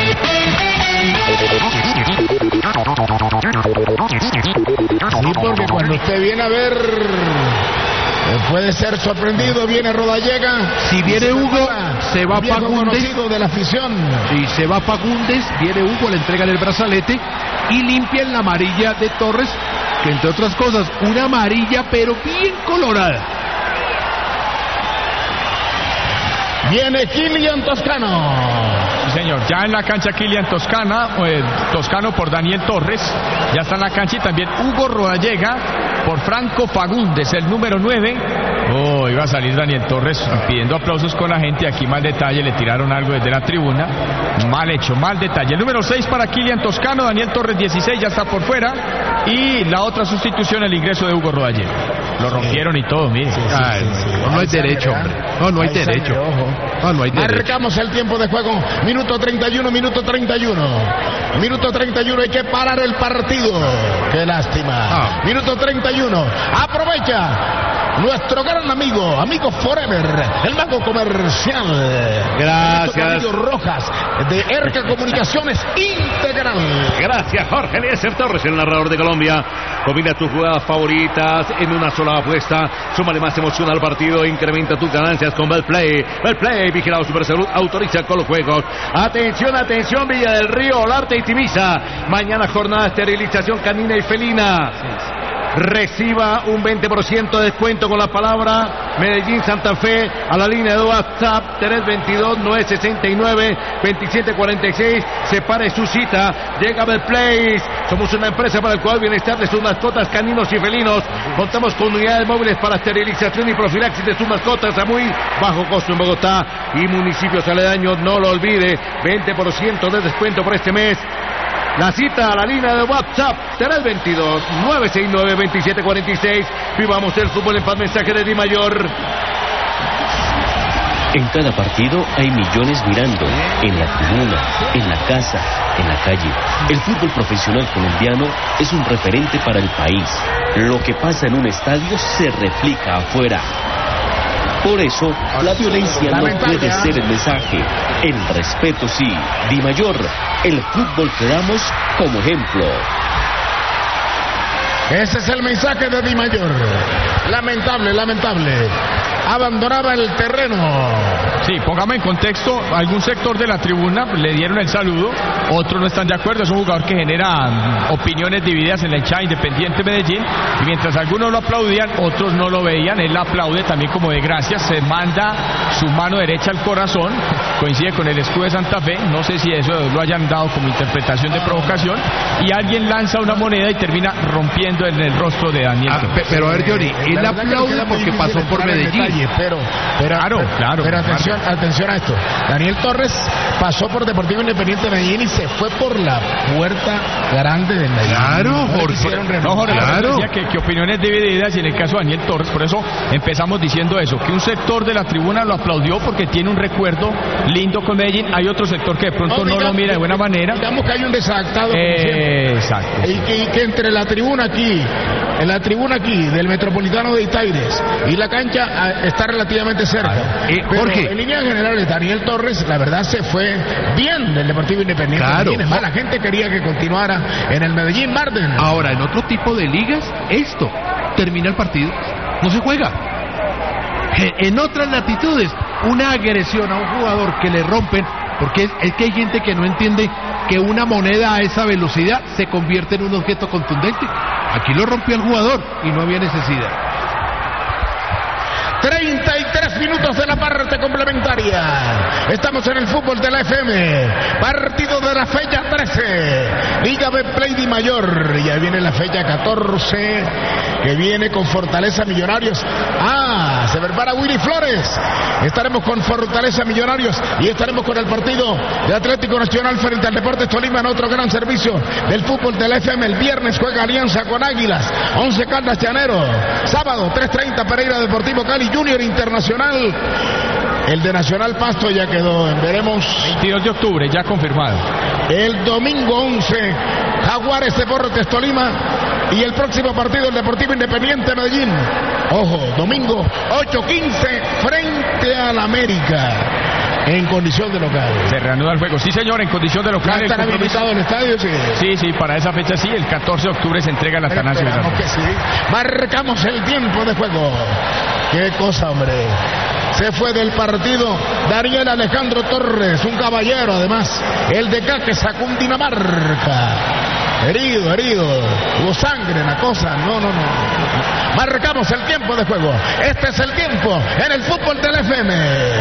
Sí, porque cuando usted viene a ver, puede ser sorprendido. Viene Rodallega. Si viene Hugo, se va Fagundes. De la afición. Si se va Fagundes, viene Hugo, le entregan el brazalete y limpian la amarilla de Torres, que entre otras cosas, una amarilla pero bien colorada. Viene Kylian Toscano. Sí, señor, ya en la cancha Kylian Toscano por Daniel Torres, ya está en la cancha, y también Hugo Rodallega por Franco Fagundes, el número 9. Iba a salir Daniel Torres pidiendo aplausos con la gente. Aquí mal detalle, le tiraron algo desde la tribuna. Mal hecho, mal detalle. El número 6 para Kylian Toscano, Daniel Torres 16, ya está por fuera. Y la otra sustitución, el ingreso de Hugo Rodallega. Lo rompieron y todo, mire. No hay derecho, hombre. No hay derecho. No hay derecho. Marcamos el tiempo de juego. Minuto 31. Minuto 31, hay que parar el partido. Qué lástima. Minuto 31. Aprovecha nuestro gran amigo Forever, el mago comercial. Gracias. Rojas, de Erca Comunicaciones Integral. Gracias, Jorge Eliezer Torres, el narrador de Colombia. Combina tus jugadas favoritas en una sola apuesta. Súmale más emoción al partido. Incrementa tus ganancias con Betplay. Betplay, vigilado Supersalud, autoriza con los juegos. Atención, atención, Villa del Río, Olarte y Tibisa. Mañana jornada de esterilización canina y felina. Reciba un 20% de descuento con la palabra Medellín Santa Fe a la línea de WhatsApp 322-969-2746. Separe su cita. Llega Betplay. Somos una empresa para el cuidado y bienestar de sus mascotas caninos y felinos. Contamos con unidades móviles para esterilización y profilaxis de sus mascotas a muy bajo costo en Bogotá y municipios aledaños. No lo olvide, 20% de descuento por este mes. La cita a la línea de WhatsApp 322-969-2746. Vivamos el fútbol en paz. Mensaje de Di Mayor. En cada partido hay millones mirando, en la tribuna, en la casa, en la calle. El fútbol profesional colombiano es un referente para el país. Lo que pasa en un estadio se replica afuera. Por eso, la violencia no puede ser el mensaje. El respeto sí. Di Mayor, el fútbol que damos como ejemplo. Ese es el mensaje de Di Mayor. Lamentable. Abandonaba el terreno. Sí, póngame en contexto, algún sector de la tribuna le dieron el saludo, otros no están de acuerdo, es un jugador que genera opiniones divididas en la hinchada Independiente Medellín, y mientras algunos lo aplaudían, otros no lo veían, él aplaude también como de gracias, se manda su mano derecha al corazón, coincide con el escudo de Santa Fe, no sé si eso lo hayan dado como interpretación de provocación, y alguien lanza una moneda y termina rompiendo en el rostro de Daniel. Pero a ver, Johnny, él aplaude porque pasó por Medellín. Pero atención a esto. Daniel Torres pasó por Deportivo Independiente de Medellín y se fue por la puerta grande del Medellín. Claro, Jorge. Claro. Decía que opiniones divididas, y en el caso de Daniel Torres, por eso empezamos diciendo eso, que un sector de la tribuna lo aplaudió porque tiene un recuerdo lindo con Medellín, hay otro sector que de pronto no lo mira de buena manera. Digamos que hay un desadaptado. Exacto. Y que entre la tribuna aquí, del Metropolitano de Itaires y la cancha está relativamente cerca. Jorge, en líneas generales, Daniel Torres, la verdad, se fue bien del Deportivo Independiente. Claro. Es más, la gente quería que continuara en el Medellín Marden. Ahora, en otro tipo de ligas, esto termina el partido, no se juega. En otras latitudes, una agresión a un jugador que le rompen, porque es que hay gente que no entiende que una moneda a esa velocidad se convierte en un objeto contundente. Aquí lo rompió el jugador y no había necesidad. 33 minutos de la parte complementaria. Estamos en el fútbol de la FM. Partido de la fecha 13. Liga Betplay Di Mayor. Ya viene la fecha 14, que viene con Fortaleza Millonarios. Se prepara Willy Flores. Estaremos con Fortaleza Millonarios y estaremos con el partido de Atlético Nacional frente al Deportes Tolima en otro gran servicio del fútbol de la FM. El viernes juega Alianza con Águilas, 11 Caldas Llanero. Sábado 3:30 Pereira Deportivo Cali Junior Internacional. El de Nacional Pasto ya quedó, veremos. 22 de octubre, ya confirmado. El domingo 11, Jaguares Deportes Tolima. Y el próximo partido, el Deportivo Independiente Medellín. Ojo, domingo 8:15 frente al América. En condición de local. Se reanuda el juego. Sí, señor, en condición de local. ¿Están habilitados el estadio? Sí, para esa fecha sí. El 14 de octubre se entrega la Atanasio. Sí. Marcamos el tiempo de juego. Qué cosa, hombre. Se fue del partido Daniel Alejandro Torres, un caballero además. El de acá que sacó un Dinamarca. Herido. Hubo sangre en la cosa. No. Marcamos el tiempo de juego. Este es el tiempo en el fútbol del FM.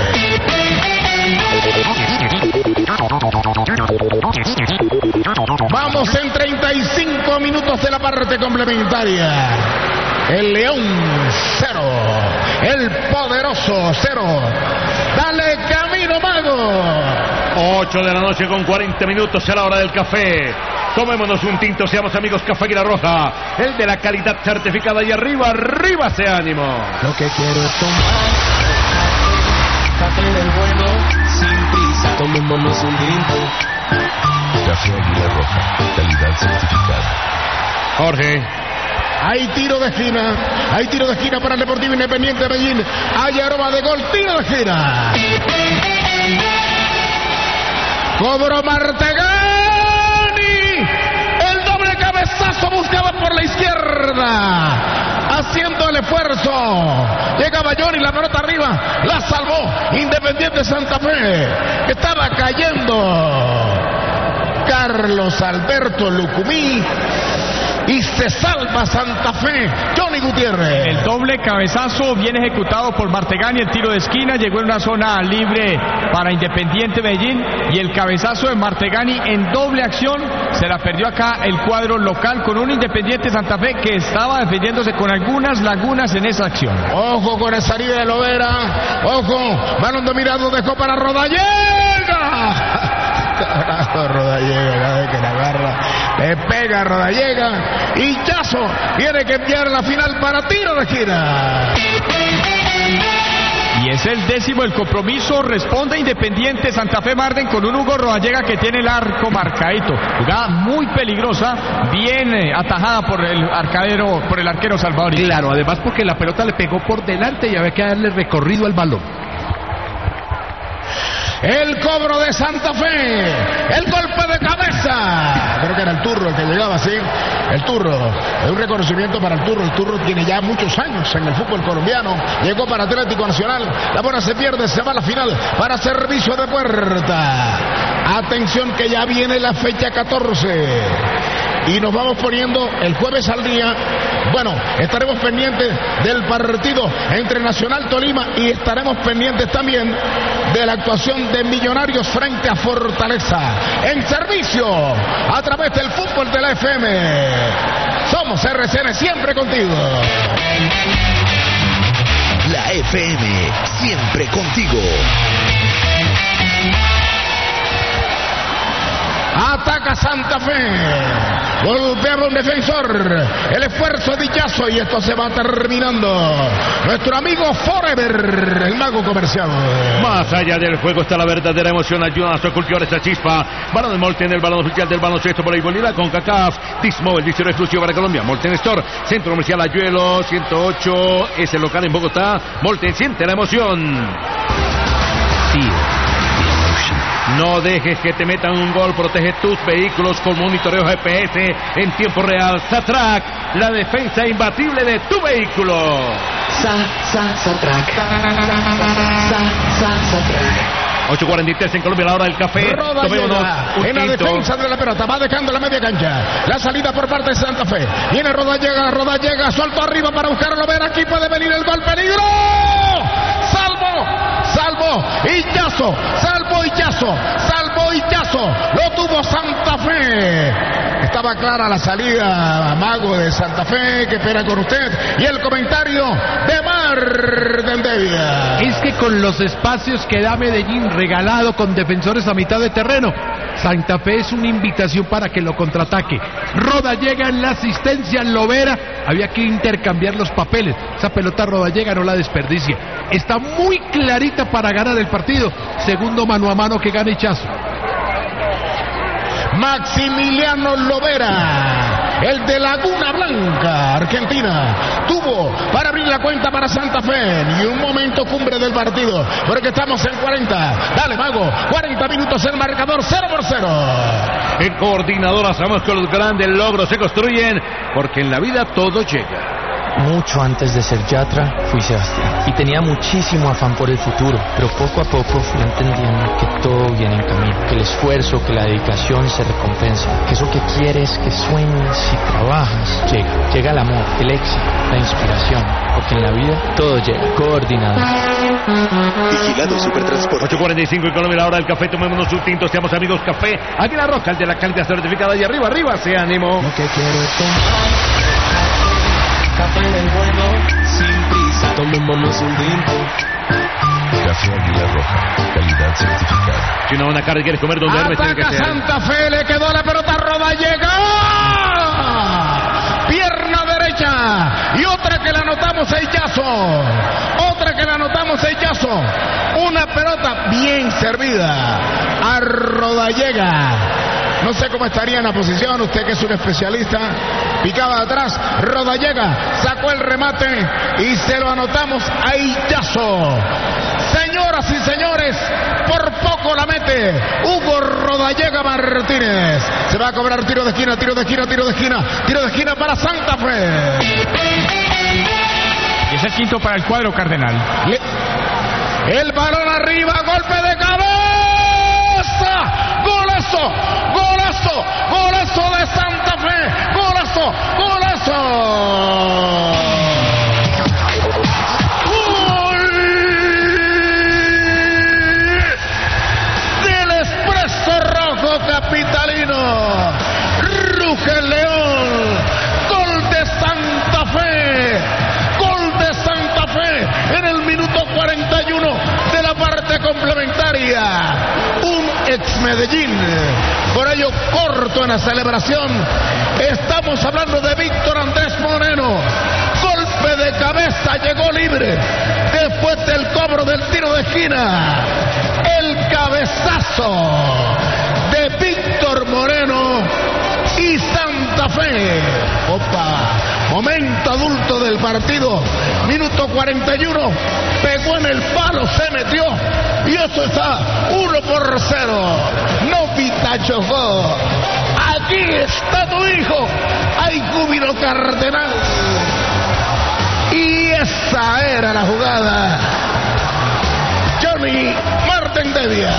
Vamos en 35 minutos de la parte complementaria. El León 0, el Poderoso 0. Dale camino, mago. 8 de la noche con 40 minutos a la hora del café. Tomémonos un tinto, seamos amigos. Café Águila Roja, el de la calidad certificada. Y arriba ese ánimo. Lo que quiero es tomar café del bueno, sin prisa. Tomémonos un tinto. Café Águila Roja, calidad certificada. Jorge, Hay tiro de esquina. Hay tiro de esquina para el Deportivo Independiente de Medellín. Hay aroma de gol. Tiro de esquina. Cobró Martegani. El doble cabezazo buscado por la izquierda. Haciendo el esfuerzo. Llega Bayón y la pelota arriba. La salvó Independiente Santa Fe. Estaba cayendo Carlos Alberto Lucumí. Y se salva Santa Fe, Johnny Gutiérrez. El doble cabezazo bien ejecutado por Martegani, el tiro de esquina, llegó en una zona libre para Independiente Medellín y el cabezazo de Martegani en doble acción se la perdió acá el cuadro local con un Independiente Santa Fe que estaba defendiéndose con algunas lagunas en esa acción. Ojo con el salida de Lovera, ojo, balón dominado, dejó para Rodallega. Rodallega, cada vez que la agarra, le pega a Rodallega y Yazo tiene que enviar la final para tiro de esquina. Y es el 10º el compromiso, responde Independiente Santa Fe Marden con un Hugo Rodallega que tiene el arco marcadito. Jugada muy peligrosa, bien atajada por el arquero salvadoreño. Claro, además porque la pelota le pegó por delante y había que darle recorrido al balón. El cobro de Santa Fe, el golpe de cabeza. Creo que era el Turro el que llegaba así. El Turro, es un reconocimiento para el Turro. El Turro tiene ya muchos años en el fútbol colombiano. Llegó para Atlético Nacional. La bola se pierde, se va a la final para servicio de puerta. Atención que ya viene la fecha 14. Y nos vamos poniendo el jueves al día. Bueno, estaremos pendientes del partido entre Nacional Tolima y estaremos pendientes también de la actuación de Millonarios frente a Fortaleza. En servicio a través del fútbol de la FM. Somos RCN, siempre contigo. La FM, siempre contigo. Ataca Santa Fe. Golpeaba un defensor. El esfuerzo de Yazo y esto se va terminando. Nuestro amigo Forever, el mago comercial. Más allá del juego está la verdadera emoción. Ayuda a ocultar esta chispa. Balón de Molten, el balón oficial del baloncesto voleibol y la CONCACAF. Dismóvil, diseño exclusivo para Colombia. Molten Store, Centro Comercial Ayuelo 108. Es el local en Bogotá. Molten, siente la emoción. Sí. No dejes que te metan un gol, protege tus vehículos con monitoreo GPS en tiempo real. Satrac, la defensa imbatible de tu vehículo. Satrac. 8:43 en Colombia, la hora del café. Rodallega en la defensa de la pelota, va dejando la media cancha. La salida por parte de Santa Fe. Viene Rodallega, suelto arriba para buscar a Lovera. Aquí puede venir el gol, peligro. Salvo Illazo, lo tuvo Santa Fe. Estaba clara la salida, mago de Santa Fe, que espera con usted. Y el comentario de Marden Devia. Es que con los espacios que da Medellín regalado con defensores a mitad de terreno, Santa Fe es una invitación para que lo contraataque. Rodallega en la asistencia, Lovera. Había que intercambiar los papeles. Esa pelota Rodallega no la desperdicia. Está muy clarita para ganar el partido. Segundo mano a mano que gana Ichazo. Maximiliano Lovera, el de Laguna Blanca, Argentina, tuvo para abrir la cuenta para Santa Fe. Y un momento cumbre del partido, porque estamos en 40. Dale, mago, 40 minutos el marcador, 0-0. En Coordinadora sabemos que los grandes logros se construyen, porque en la vida todo llega. Mucho antes de ser Yatra, fui Sebastián. Y tenía muchísimo afán por el futuro, pero poco a poco fui entendiendo que todo viene en camino, que el esfuerzo, que la dedicación se recompensa, que eso que quieres, que sueñas y trabajas, llega. Llega el amor, el éxito, la inspiración, porque en la vida todo llega. Coordinado. Vigilado Supertransporte. 8:45 en Colombia, la hora del café. Tomémonos un tinto, seamos amigos Café Águila Roja, el de la calidad certificada. Y arriba, se ánimo. Lo que quiero es tomar café del bueno, sin prisa, tomémonos un tinto. Café Águila Roja, calidad certificada. Si una buena carne quieres comer, donde Hermes tiene que Ataca ser. Santa Fe, le quedó la pelota, Rodallega. Pierna derecha. Y otra que la anotamos, Illazo. Una pelota bien servida a Rodallega. No sé cómo estaría en la posición, usted que es un especialista. Picaba de atrás, Rodallega sacó el remate y se lo anotamos a Illazo. Señoras y señores, por poco la mete Hugo Rodallega Martínez. Se va a cobrar tiro de esquina, tiro de esquina, tiro de esquina, tiro de esquina para Santa Fe. Y es el quinto para el cuadro cardenal. El balón arriba, golpe de cabeza. Golazo, golazo, golazo de Santa Fe. Golazo, golazo. Gol del Expreso Rojo capitalino. Ruge el León. Gol de Santa Fe. Gol de Santa Fe en el minuto 41 de la parte complementaria. Un ex Medellín, por ello corto en la celebración. Estamos hablando de Víctor Andrés Moreno. Golpe de cabeza, llegó libre después del cobro del tiro de esquina. El cabezazo de Víctor Moreno y Santa Fe. Opa, momento adulto del partido, minuto 41, pegó en el palo, se metió y eso está 1-0. Novita chocó. Aquí está tu hijo. Hay júbilo cardenal. Y esa era la jugada. Johnny Martín Devia.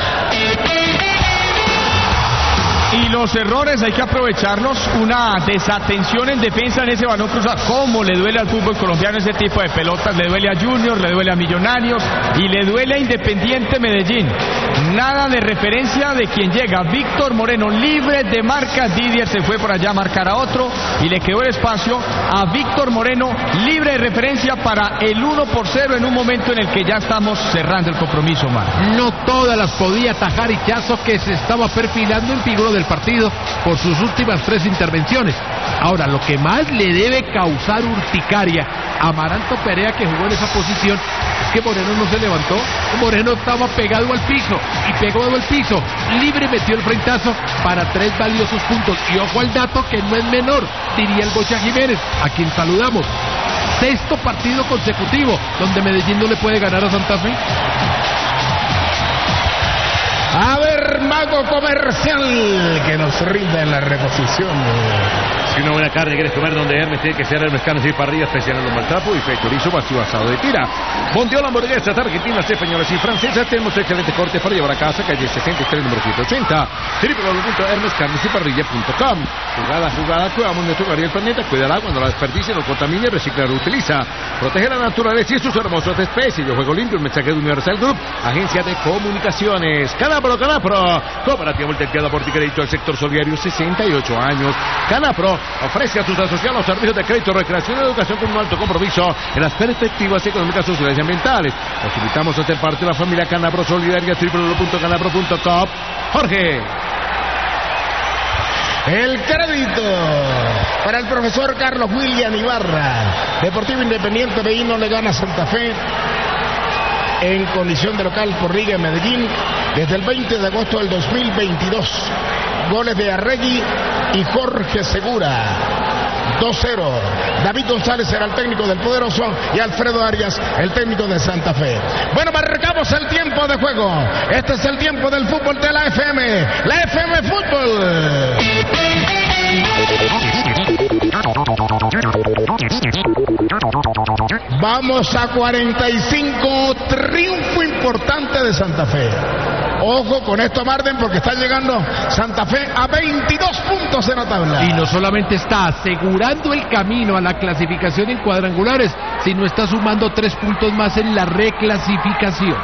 Y los errores hay que aprovecharlos. Una desatención en defensa en ese balón cruzado. ¿Cómo le duele al fútbol colombiano ese tipo de pelotas? Le duele a Junior, le duele a Millonarios y le duele a Independiente Medellín. Nada de referencia de quien llega. Víctor Moreno libre de marca. Didier se fue por allá a marcar a otro y le quedó el espacio a Víctor Moreno libre de referencia para el 1-0 en un momento en el que ya estamos cerrando el compromiso, Mar. No todas las podía atajar Illazo, que se estaba perfilando en figura del partido por sus últimas 3 intervenciones. Ahora, lo que más le debe causar urticaria a Amaranto Perea, que jugó en esa posición, es que Moreno no se levantó. Moreno estaba pegado al piso y pegado al piso, libre, metió el frentazo para 3 valiosos puntos. Y ojo al dato, que no es menor, diría el Bocha Jiménez, a quien saludamos. 6º partido consecutivo donde Medellín no le puede ganar a Santa Fe. A ver, Mago Comercial, que nos rinda en la reposición. Si una buena carne quieres comer, donde Hermes tiene que ser Hermes Carnes y Parrilla, especial en los maltrapo y fe, chorizo, vacío, asado de tira. Bondiola, hamburguesas argentinas, españolas y francesas. Tenemos excelentes cortes para llevar a casa, calle 63, número 180. www.hermescarnesyparrilla.com. Jugada, cuidamos nuestro hogar y el planeta. Cuídala cuando la desperdicie, no contamine, recicla, reutiliza. Protege la naturaleza y sus hermosas especies. Yo juego limpio, un mensaje de Universal Group, agencia de comunicaciones. Canapro, cooperativa multipliada por crédito al sector solidario, 68 años. Canapro ofrece a sus asociados servicios de crédito, recreación y educación con un alto compromiso en las perspectivas económicas, sociales y ambientales. Los invitamos a ser parte de la familia Canapro Solidaria, www.canapro.com. Jorge. El crédito para el profesor Carlos William Ibarra. Deportivo Independiente Medellín no le gana a Santa Fe en condición de local por Liga en Medellín desde el 20 de agosto del 2022. Goles de Arregui y Jorge Segura. 2-0. David González era el técnico del Poderoso y Alfredo Arias el técnico de Santa Fe. Bueno, marcamos el tiempo de juego. Este es el tiempo del fútbol de la FM. La FM Fútbol. Vamos a 45. Triunfo importante de Santa Fe. Ojo con esto, Marden, porque está llegando Santa Fe a 22 puntos en la tabla. Y no solamente está asegurando el camino a la clasificación en cuadrangulares, sino está sumando 3 puntos más en la reclasificación.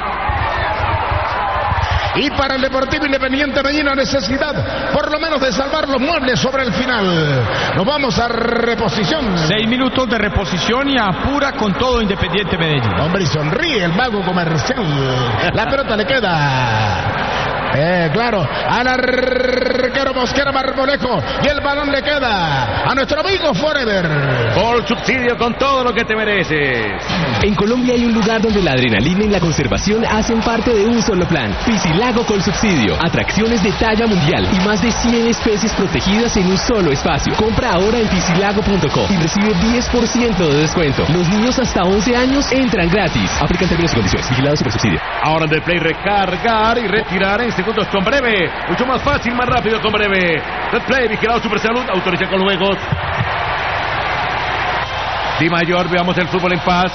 Y para el Deportivo Independiente Medellín la necesidad, por lo menos, de salvar los muebles sobre el final. Nos vamos a reposición. 6 minutos de reposición y apura con todo Independiente Medellín. Hombre, y sonríe el Mago Comercial. La pelota le queda Claro, al arquero Mosquera Marmolejo. Y el balón le queda a nuestro amigo Forever. Gol Subsidio con todo lo que te mereces. En Colombia hay un lugar donde la adrenalina y la conservación hacen parte de un solo plan. Piscilago con Subsidio. Atracciones de talla mundial y más de 100 especies protegidas en un solo espacio. Compra ahora en piscilago.co y recibe 10% de descuento. Los niños hasta 11 años entran gratis. Aplican términos y condiciones. Vigilado Supersubsidio. Ahora en The Play, recargar y retirar en segundos con Breve. Mucho más fácil, más rápido con Breve. The Play, vigilado Supersalud, autoriza con juegos. Di Mayor, veamos el fútbol en paz.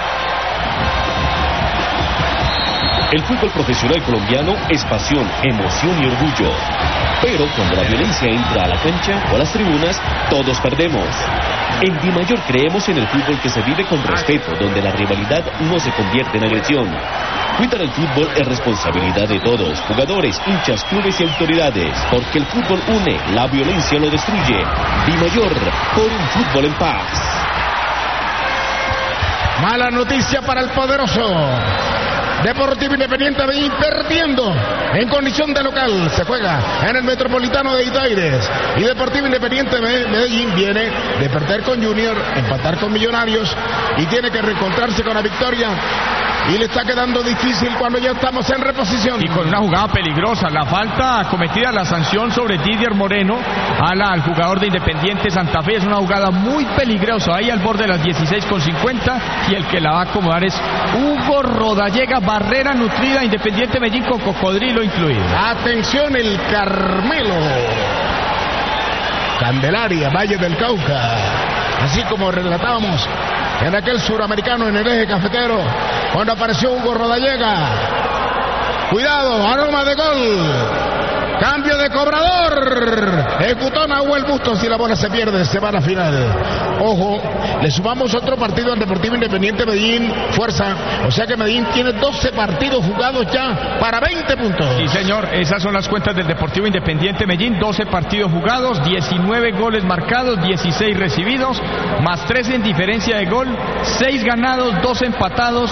El fútbol profesional colombiano es pasión, emoción y orgullo. Pero cuando la violencia entra a la cancha o a las tribunas, todos perdemos. En Di Mayor creemos en el fútbol que se vive con respeto, donde la rivalidad no se convierte en agresión. Cuidar el fútbol es responsabilidad de todos, jugadores, hinchas, clubes y autoridades, porque el fútbol une, la violencia lo destruye. Di Mayor, por un fútbol en paz. Mala noticia para el poderoso Deportivo Independiente Medellín, perdiendo en condición de local. Se juega en el Metropolitano de Itaires. Y Deportivo Independiente Medellín viene de perder con Junior, empatar con Millonarios y tiene que reencontrarse con la victoria. Y le está quedando difícil cuando ya estamos en reposición. Y con una jugada peligrosa, la falta cometida, la sanción sobre Didier Moreno al jugador de Independiente Santa Fe. Es una jugada muy peligrosa, ahí al borde de las 16:50. Y el que la va a acomodar es Hugo Rodallega. Barrera nutrida, Independiente Medellín con cocodrilo incluido. Atención, el Carmelo. Candelaria, Valle del Cauca. Así como relatábamos en aquel suramericano en el eje cafetero, cuando apareció Hugo Rodallega. Cuidado, aroma de gol. Cambio de cobrador. Ejecutó Nahuel Bustos y la bola se pierde, se va a la final. Ojo, le sumamos otro partido al Deportivo Independiente Medellín, fuerza. O sea que Medellín tiene 12 partidos jugados ya para 20 puntos. Sí, señor, esas son las cuentas del Deportivo Independiente Medellín. 12 partidos jugados, 19 goles marcados, 16 recibidos, más 3 en diferencia de gol, 6 ganados, 2 empatados,